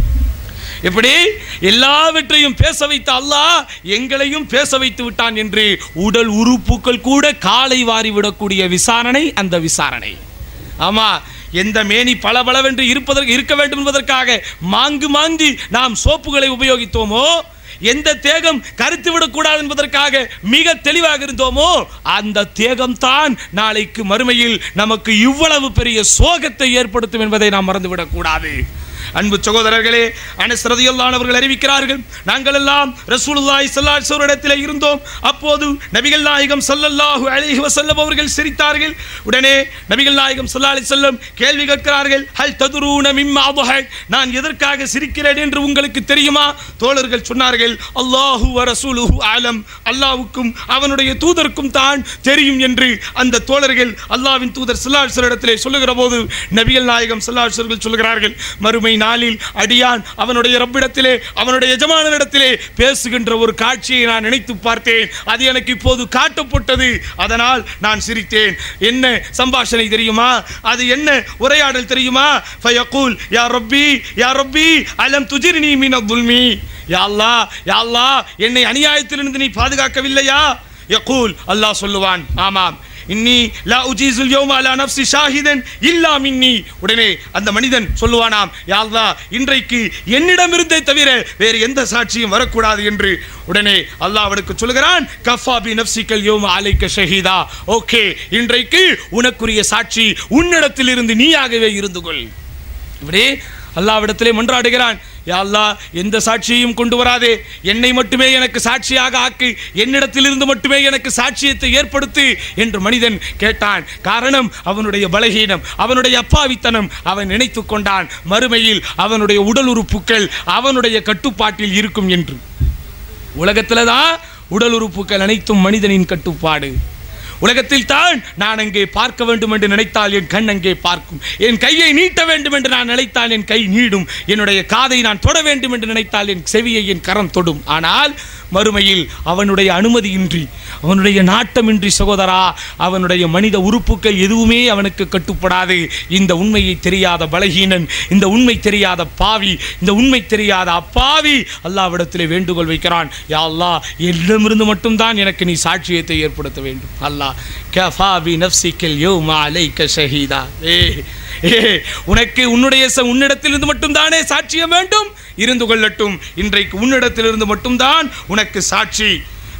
எப்படி எல்லாவற்றையும் பேச வைத்த அல்லாஹ் எங்களையும் பேச வைத்து விட்டான் என்று உடல் உறுப்புகள் கூட காலை வாரி விடக்கூடிய விசாரணை அந்த விசாரணை. ஆமா, எந்த மேனி பளபளவென்று இருப்பதற்கு இருக்க வேண்டும் என்பதற்காக மாங்கு மாங்கி நாம் சோப்புகளை உபயோகித்தோமோ, எந்த தேகம் கருத்து விடக்கூடாது என்பதற்காக மிக தெளிவாக இருந்தோமோ, அந்த தேகம் தான் நாளைக்கு மறுமையில் நமக்கு இவ்வளவு பெரிய சோகத்தை ஏற்படுத்தும் என்பதை நாம் மறந்துவிடக் கூடாது. அன்பு சகோதரர்களே, அனஸ் ரலியல்லாஹு அன்ஹு அவர்கள் அறிவிக்கிறார்கள், நாங்கள் எல்லாம் ரசூலுல்லாஹி ஸல்லல்லாஹு அலைஹி வஸல்லம் இடத்திலே இருந்தோம். அப்போது நபிகள் நாயகம் ஸல்லல்லாஹு அலைஹி வஸல்லம் அவர்கள் சிரித்தார்கள். உடனே நபிகள் நாயகம் ஸல்லல்லாஹு அலைஹி வஸல்லம் கேள்வி கேட்கிறார்கள், ஹல் ததுரூன மிம்மா அத்ஹக், நான் எதற்காக சிரிக்கிறேன் என்று உங்களுக்கு தெரியுமா? தோழர்கள் சொன்னார்கள், அல்லாஹு வ ரசூலுஹு அலம், அல்லாஹ்வுக்கும் அவனுடைய தூதருக்கும் தான் தெரியும் என்று அந்த தோழர்கள் அல்லாஹ்வின் தூதர் ஸல்லல்லாஹு அலைஹி வஸல்லம் இடத்திலே சொல்லுகிற போது நபிகள் நாயகம் ஸல்லல்லாஹு அலைஹி வஸல்லம் சொல்கிறார்கள், மறுமை நாளில் அடியான் அவனுடைய ரப்பிடத்திலே அவனுடைய எஜமானனிடத்திலே பேசுகின்ற ஒரு காட்சியை நான் நினைத்து பார்த்தேன். அது எனக்கு இப்போது காட்டப்பட்டது, அதனால் நான் சிரித்தேன். என்ன சம்பாஷணை தெரியுமா? அது என்ன உரையாடல் தெரியுமா? ஃபயகூல் யா ரப்பி யா ரப்பி அலம் துஜிர்னி மினல் துல்மி, யா அல்லாஹ் யா அல்லாஹ், என்னை அநியாயத்திலிருந்து நீ பாதுகாக்கவில்லையா? யகூல், அல்லாஹ் சொல்லுவான், ஆமாம், இன்னி லா உஜீசுல் யௌம அலா நஃப்ஸி ஷாஹிதன் இல்லா மின்னி. உடனே அந்த மனிதன் சொல்லுவானாம், யா அல்லாஹ், இன்றைக்கு என்னிடமிருந்தே தவிர வேறு எந்த சாட்சியும் வரக்கூடாது என்று. உடனே அல்லாஹ் அவனுக்கு சொல்கிறான், கஃபா பி நஃப்ஸிகல் யௌம அலைக ஷஹீதா, ஓகே, இன்றைக்கு உனக்குரிய சாட்சி உன்னிடத்திலிருந்து நீயாகவே இருந்து கொள். இப்படி அல்லாஹ்விடத்திலே மன்றாடுகிறான், யா அல்லாஹ், எந்த சாட்சியையும் கொண்டு வராதே, என்னை மட்டுமே எனக்கு சாட்சியாக ஆக்கு, என்னிடத்திலிருந்து மட்டுமே எனக்கு சாட்சியத்தை ஏற்படுத்து என்று மனிதன் கேட்டான். காரணம் அவனுடைய பலகீனம், அவனுடைய அப்பாவித்தனம். அவன் நினைத்து கொண்டான் மறுமையில் அவனுடைய உடல் உறுப்புகள் அவனுடைய கட்டுப்பாட்டில் இருக்கும் என்று. உலகத்தில் தான் உடல் உறுப்புகள் அனைத்தும் மனிதனின் கட்டுப்பாடு. உலகத்தில் தான் நான் அங்கே பார்க்க வேண்டும் என்று நினைத்தால் என் கண் அங்கே பார்க்கும், என் கையை நீட்ட வேண்டும் என்று நான் நினைத்தால் என் கை நீடும், என்னுடைய காதை நான் தொட வேண்டும் என்று நினைத்தால் என் செவியை என் கரம் தொடும். ஆனால் மறுமையில் அவனுடைய அனுமதியின்றி, அவனுடைய நாட்டமின்றி சகோதரா, அவனுடைய மனித உறுப்புகள் எதுவுமே அவனுக்கு கட்டுப்படாது. இந்த உண்மையை தெரியாத பலகீனன், இந்த உண்மை தெரியாத பாவி, இந்த உண்மை தெரியாத அப்பாவி அல்லாஹ்விடத்திலே வேண்டுகோள் வைக்கிறான், யா அல்லாஹ், என்னிடமிருந்து மட்டும்தான் எனக்கு நீ சாட்சியத்தை ஏற்படுத்த வேண்டும். அல்லாஹ் கஃபா பி நஃப்ஸிகல் யௌம அலைக ஷஹீதா, ஏ ஏ உனக்கு உன்னுடைய உன்னிடத்திலிருந்து மட்டும்தானே சாட்சியம் வேண்டும், இருந்து கொள்ளட்டும், இன்றைக்கு உன்னிடத்திலிருந்து மட்டும்தான் உனக்கு சாட்சி.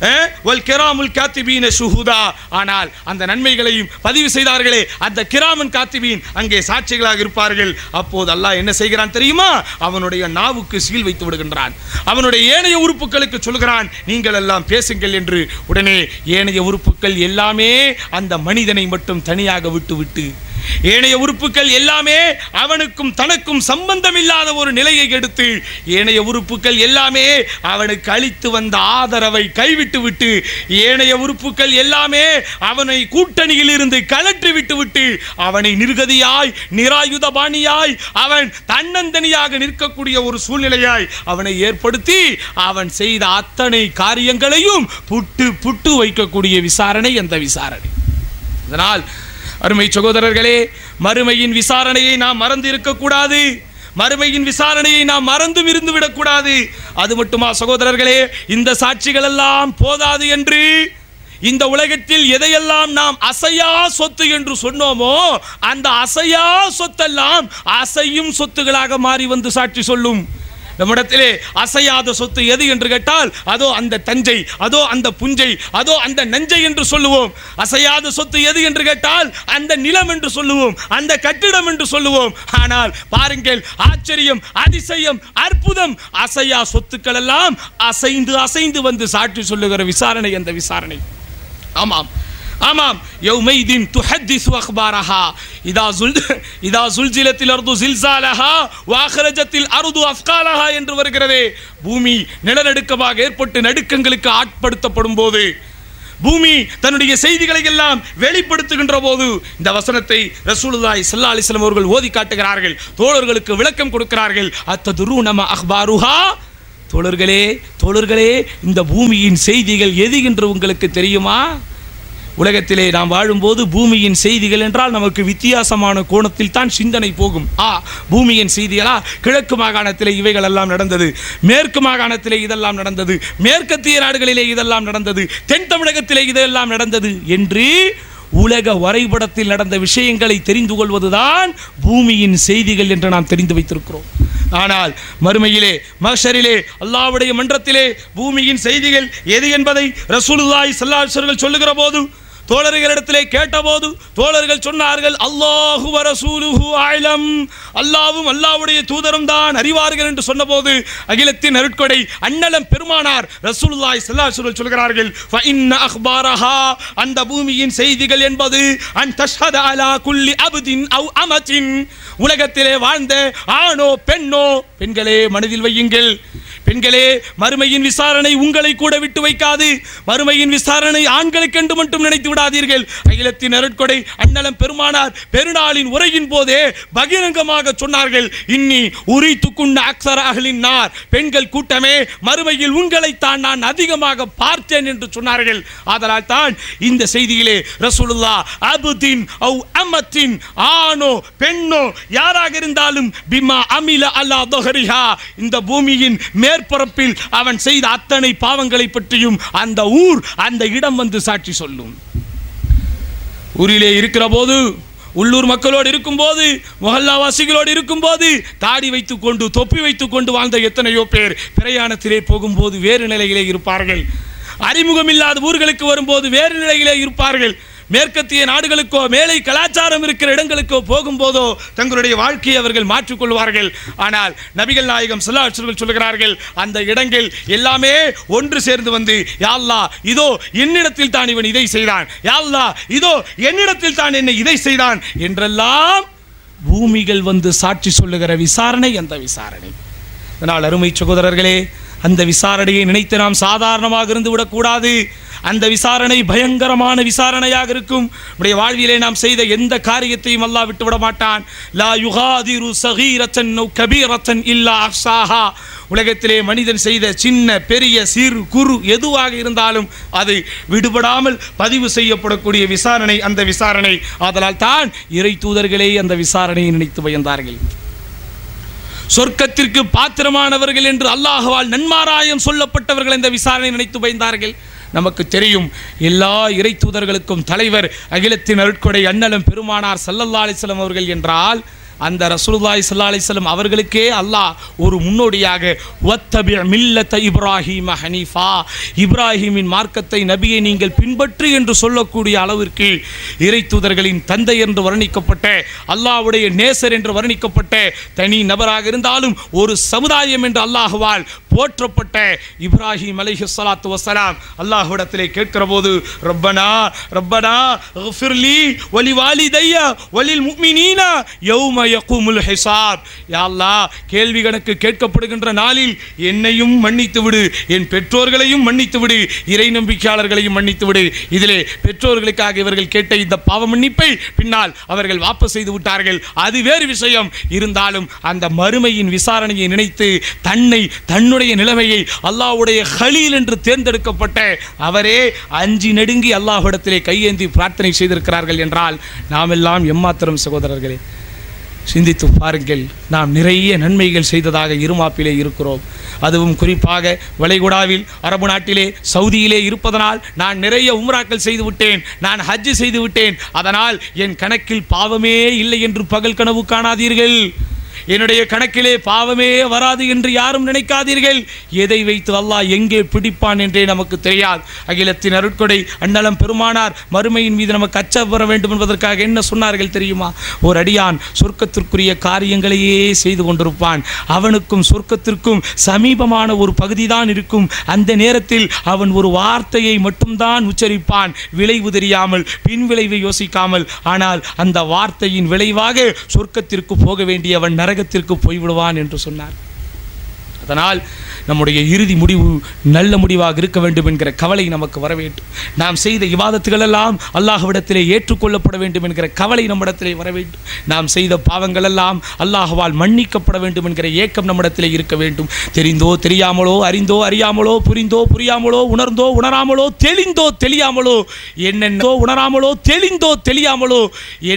வல் கிராமுல் காத்திபீன ஷுஹூதா, ஆனால் அந்த நன்மைகளையும் பதிவு செய்தார்களே அந்த கிராமன் காத்திபீன் அங்கே சாட்சிகளாக இருப்பார்கள். அப்போது அல்லாஹ் என்ன செய்கிறான் தெரியுமா? அவனுடைய நாவுக்கு சீல் வைத்து விடுகின்றான், அவனுடைய ஏனைய உறுப்புகளுக்கு சொல்கிறான், நீங்கள் எல்லாம் பேசுங்கள் என்று. உடனே ஏனைய உறுப்புகள் எல்லாமே அந்த மனிதனை மட்டும் தனியாக விட்டு விட்டு ஏனைய உறுப்புகள் எல்லாமே அவனுக்கும் தனக்கும் சம்பந்தம் இல்லாத ஒரு நிலையை எடுத்து ஏனைய உறுப்புகள் எல்லாமே அவனுக்கு அளித்து வந்த ஆதரவை கைவிட்டு விட்டு ஏனைய உறுப்புகள் எல்லாமே அவனை கூட்டணியில் இருந்து கலற்றி விட்டு விட்டு அவனை நிர்கதியாய் நிராயுதபாணியாய் அவன் தன்னந்தனியாக நிற்கக்கூடிய ஒரு சூழ்நிலையாய் அவனை ஏற்படுத்தி அவன் செய்த அத்தனை காரியங்களையும் புட்டு புட்டு வைக்கக்கூடிய விசாரணை அந்த விசாரணை. அதனால் அருமை சகோதரர்களே, மறுமையின் விசாரணையை நாம் மறந்து இருக்கக்கூடாது. மறுமையின் விசாரணையை நாம் மறந்தும் இருந்து விடக்கூடாது. அது மட்டுமா சகோதரர்களே, இந்த சாட்சிகள் எல்லாம் போதாது என்று இந்த உலகத்தில் எதையெல்லாம் நாம் அசையா சொத்து என்று சொன்னோமோ அந்த அசையா சொத்தெல்லாம் அசையும் சொத்துகளாக மாறி வந்து சாட்சி சொல்லும். நம்மிடத்திலே அசையாத சொத்து எது என்று கேட்டால் அதோ அந்த தஞ்சை, அதோ அந்த புஞ்சை, அதோ அந்த நஞ்சை என்று சொல்லுவோம். அசையாத சொத்து எது என்று கேட்டால் அந்த நிலம் என்று சொல்லுவோம், அந்த கட்டிடம் என்று சொல்லுவோம். ஆனால் பாருங்கள், ஆச்சரியம், அதிசயம், அற்புதம், அசையா சொத்துக்கள் எல்லாம் அசைந்து அசைந்து வந்து சாட்சி சொல்லுகிற விசாரணை அந்த விசாரணை. ஆமாம் ஆமாம் யௌமைதின் துஹத்திஸு அக்பாரஹா இதா சுல் இதா சுல்சிலத்தில் அர்து ஜில்சாலஹா வஅக்ரஜத்தில் அர்து அஸ்காலஹா என்று வருகிறதே. பூமி நிலநடுக்கமாக ஏற்பட்டு நடுக்கங்களுக்கு ஆட்படுத்தப்படும் போது, பூமி தன்னுடைய செய்திகளை எல்லாம் வெளிப்படுத்துகின்ற போது இந்த வசனத்தை ரசூலுல்லாஹி ஸல்லல்லாஹு அலைஹி வஸல்லம் அவர்கள் ஓதி காட்டுகிறார்கள். தோழர்களுக்கு விளக்கம் கொடுக்கிறார்கள். அத்ததுரூன மா அக்பாருஹா, தோழர்களே தோழர்களே இந்த பூமியின் செய்திகள் எது என்று உங்களுக்கு தெரியுமா? உலகத்திலே நாம் வாழும்போது பூமியின் செய்திகள் என்றால் நமக்கு வித்தியாசமான கோணத்தில் தான் சிந்தனை போகும். ஆ பூமியின் செய்திகளா, கிழக்கு மாகாணத்திலே இவைகள் எல்லாம் நடந்தது, மேற்கு மாகாணத்திலே இதெல்லாம் நடந்தது, மேற்கத்திய நாடுகளிலே இதெல்லாம் நடந்தது, தென் தமிழகத்திலே இதெல்லாம் நடந்தது என்று உலக வரைபடத்தில் நடந்த விஷயங்களை தெரிந்து கொள்வதுதான் பூமியின் செய்திகள் என்று நாம் தெரிந்து வைத்திருக்கிறோம். ஆனால் மறுமையிலே மஹ்ஷரிலே அல்லாஹ்வுடைய மன்றத்திலே பூமியின் செய்திகள் எது என்பதை ரசூலுல்லாஹி ஸல்லல்லாஹு அலைஹி வஸல்லம் சொல்லுகிற போது தோழர்களிடத்திலே கேட்டபோது தோழர்கள் சொன்னார்கள், அல்லாஹு வ ரசூலுஹு அலம், அல்லாஹ்வும் அல்லாஹ்வுடைய தூதரும் தான் அறிவார்கள் என்று சொன்னபோது அகிலத்தின் அருட்கொடை அன்னலம் பெருமானார் ரசூலுல்லாஹி ஸல்லல்லாஹு அலைஹி வஸல்லம் சொல்கிறார்கள், ஃப இன்ன அக்பாரஹா, அந்த பூமியின் செய்திகள் என்பது அன் தஷ்ஹத அலா குல்லி அப்தின் அவ் அமத்தின், உலகத்திலே வாழ்ந்த ஆணோ பெண்ணோ, பெண்களே மனதில் வையுங்கள், பெண்களே மறுமையின் விசாரணை உங்களை கூட விட்டு வைக்காது. மறுமையின் விசாரணை ஆண்களுக்கு என்று மட்டும் நினைத்து விடாதீர்கள். அகிலத்தின் அருட்கொடை அன்னலம் பெருமானார் பெருநாளின் உரையின் போதே பகிரங்கமாக சொன்னார்கள், இன்னி உரித்துக்குன்ன அக்ஸர அஹ்லின் நார், பெண்கள் கூட்டமே மறுமையில் உங்களை தான் நான் அதிகமாக பார்த்தேன் என்று சொன்னார்கள். ஆதலால் தான் இந்த செய்தியிலே ரசூலுல்லாஹ் அப்தின் அவ் அமத்தின், ஆணோ பெண்ணோ யாராக இருந்தாலும் பிமா அமில அலா தஹரிஹா, இந்த பூமியின் மேற்பரப்பில் அவன் செய்த அத்தனை பாவங்களை பற்றியும் அந்த ஊர் அந்த இடம் வந்து சாட்சி சொல்லும். ஊரிலே இருக்கிற போது, உள்ளூர் மக்களோடு இருக்கும் போது, முஹல்லாவாசிகளோடு இருக்கும் போது தாடி வைத்துக் கொண்டு தொப்பி வைத்துக் கொண்டு வாழ்ந்த எத்தனையோ பேர் பிரயாணத்திலே போகும்போது வேறு நிலையிலே இருப்பார்கள். அறிமுகம் இல்லாத ஊர்களுக்கு வரும்போது வேறு நிலையிலே இருப்பார்கள். மேற்கத்திய நாடுகளுக்கோ மேலை கலாச்சாரம் இருக்கிற இடங்களுக்கோ போகும்போதோ தங்களுடைய வாழ்க்கையை அவர்கள் மாற்றிக்கொள்வார்கள். ஆனால் நபிகள் நாயகம் ஸல்லல்லாஹு அலைஹி வஸல்லம் சொல்கிறார்கள், அந்த இடங்கள் எல்லாமே ஒன்று சேர்ந்து வந்து, யா அல்லாஹ் இதோ என்னிடத்தில் தான் இவன் இதை செய்தான், யா அல்லாஹ் இதோ என்னிடத்தில் தான் என்ன இதை செய்தான் என்றெல்லாம் பூமிகள் வந்து சாட்சி சொல்லுகிற விசாரணை அந்த விசாரணை. அதனால் அருமை சகோதரர்களே, அந்த விசாரணையை நினைத்து நாம் சாதாரணமாக இருந்து விடக்கூடாது. அந்த விசாரணை பயங்கரமான விசாரணையாக இருக்கும். நம்முடைய வாழ்விலே நாம் செய்த எந்த காரியத்தையும் அல்லாஹ் விட்டு விட மாட்டான். லா யுகாதிரு ஸகீரத்தன் அவ் கபீரத்தன் இல்லா அஹ்ஸாஹா, உலகத்திலே மனிதன் செய்த சின்ன பெரிய சிறு குறு எதுவாக இருந்தாலும் அது விடுபடாமல் பதிவு செய்யப்படக்கூடிய விசாரணை அந்த விசாரணை. ஆதலால் தான் இறை தூதர்களே அந்த விசாரணையை நினைத்து பயந்தார்கள். சொர்க்கத்திற்கு பாத்திரமானவர்கள் என்று அல்லாஹ்வால் நன்மாராயம் சொல்லப்பட்டவர்கள் இந்த விசாரணை நினைத்து பயந்தார்கள். நமக்கு தெரியும், எல்லா இறை தூதர்களுக்கும் தலைவர் அகிலத்தின் அருட்கொடை அன்னலம் பெருமானார் ஸல்லல்லாஹு அலைஹி வஸல்லம் அவர்கள் என்றால் அந்த ரசூலுல்லாஹி ஸல்லல்லாஹு அலைஹி வஸல்லம் அவர்களுக்கே அல்லாஹ் ஒரு முன்னோடியாக வத்தபி மில்லத இப்ராஹீம ஹனீஃபா, இப்ராஹீமின் மார்க்கத்தை நபியை நீங்கள் பின்பற்று என்று சொல்லக்கூடிய அளவிற்கு இறை தூதர்களின் தந்தை என்று வர்ணிக்கப்பட்ட, அல்லாஹ்வுடைய நேசர் என்று வர்ணிக்கப்பட்ட, தனி நபராக இருந்தாலும் ஒரு சமுதாயம் என்று அல்லாஹ்வால் போற்றப்பட்ட இப்ராஹிம் அலைஹிஸ்ஸலாத்து வஸ்ஸலாம் அல்லாஹ்விடத்திலே கேட்கிற போது ரப்பனா ரப்பனா இக்ஃபிர்லி வலி வாலிதைய வலில் முஃமினீன யௌம யகூமுல் ஹிசாப். யா அல்லாஹ், கேள்வி கணக்கு கேட்கப்படுகின்ற நாளில் என்னையும் மன்னித்து விடு, என் பெற்றோர்களையும் மன்னித்து விடு, இறை நம்பிக்கையாளர்களையும் மன்னித்து விடு. இதிலே பெற்றோர்களுக்காக இவர்கள் கேட்ட இந்த பாவ மன்னிப்பை பின்னால் அவர்கள் வாபஸ் செய்து விட்டார்கள், அது வேறு விஷயம். இருந்தாலும் அந்த மறுமையின் விசாரணையை நினைத்து தன்னை தன்னுடைய நிலைமையை அல்லாஹ்வுடைய கலீல் என்று தேர்ந்தெடுக்கப்பட்ட அவரே அஞ்சி நடுங்கி அல்லாஹ்விடத்திலே கையேந்தி பிரார்த்தனை செய்திருக்கிறார்கள் என்றால் நாம் எல்லாம் எம்மாத்திரம் சகோதரர்களே. சிந்தித்து பாருங்கள், நாம் நிறைய நன்மைகள் செய்ததாக இருமாப்பிலே இருக்கிறோம். அதுவும் குறிப்பாக வளைகுடாவில் அரபு நாட்டிலே சவுதியிலே இருப்பதனால் நான் நிறைய உம்ராக்கள் செய்து விட்டேன், நான் ஹஜ் செய்து விட்டேன், அதனால் என் கணக்கில் பாவமே இல்லை என்று பகல் கனவு காணாதீர்கள். என்னுடைய கணக்கிலே பாவமே வராது என்று யாரும் நினைக்காதீர்கள். எதை வைத்து அல்லாஹ் எங்கே பிடிப்பான் என்றே நமக்கு தெரியாது. அகிலத்தின் அருட்கொடை அண்ணலம் பெருமானார் மறுமையின் மீது நமக்கு அச்சம் வர வேண்டும் என்பதற்காக என்ன சொன்னார்கள் தெரியுமா? ஒரு அடியான் சொர்க்கத்திற்குரிய காரியங்களையே செய்து கொண்டிருப்பான், அவனுக்கும் சொர்க்கத்திற்கும் சமீபமான ஒரு பகுதி தான் இருக்கும். அந்த நேரத்தில் அவன் ஒரு வார்த்தையை மட்டும்தான் உச்சரிப்பான், விளைவு தெரியாமல், பின் விளைவை யோசிக்காமல். ஆனால் அந்த வார்த்தையின் விளைவாக சொர்க்கத்திற்கு போக வேண்டியவன் நரகத்திற்கு போய்விடுவான் என்று சொன்னார். அதனால் நம்முடைய இறுதி முடிவு நல்ல முடிவாக இருக்க வேண்டும் என்கிற கவலை நமக்கு வர வேண்டும். நாம் செய்த இபாதத்துகள் எல்லாம் அல்லாஹ்விடத்திலே ஏற்றுக்கொள்ளப்பட வேண்டும் என்கிற கவலை நம்மிடத்திலே வர வேண்டும். நாம் செய்த பாவங்கள் எல்லாம் அல்லாஹ்வால் மன்னிக்கப்பட வேண்டும் என்கிற ஏக்கம் நம்மிடத்திலே இருக்க வேண்டும். தெரிந்தோ தெரியாமலோ, அறிந்தோ அறியாமலோ, புரிந்தோ புரியாமலோ, உணர்ந்தோ உணராமலோ, தெளிந்தோ தெளியாமலோ, என்னென்னோ உணராமலோ, தெளிந்தோ தெளியாமலோ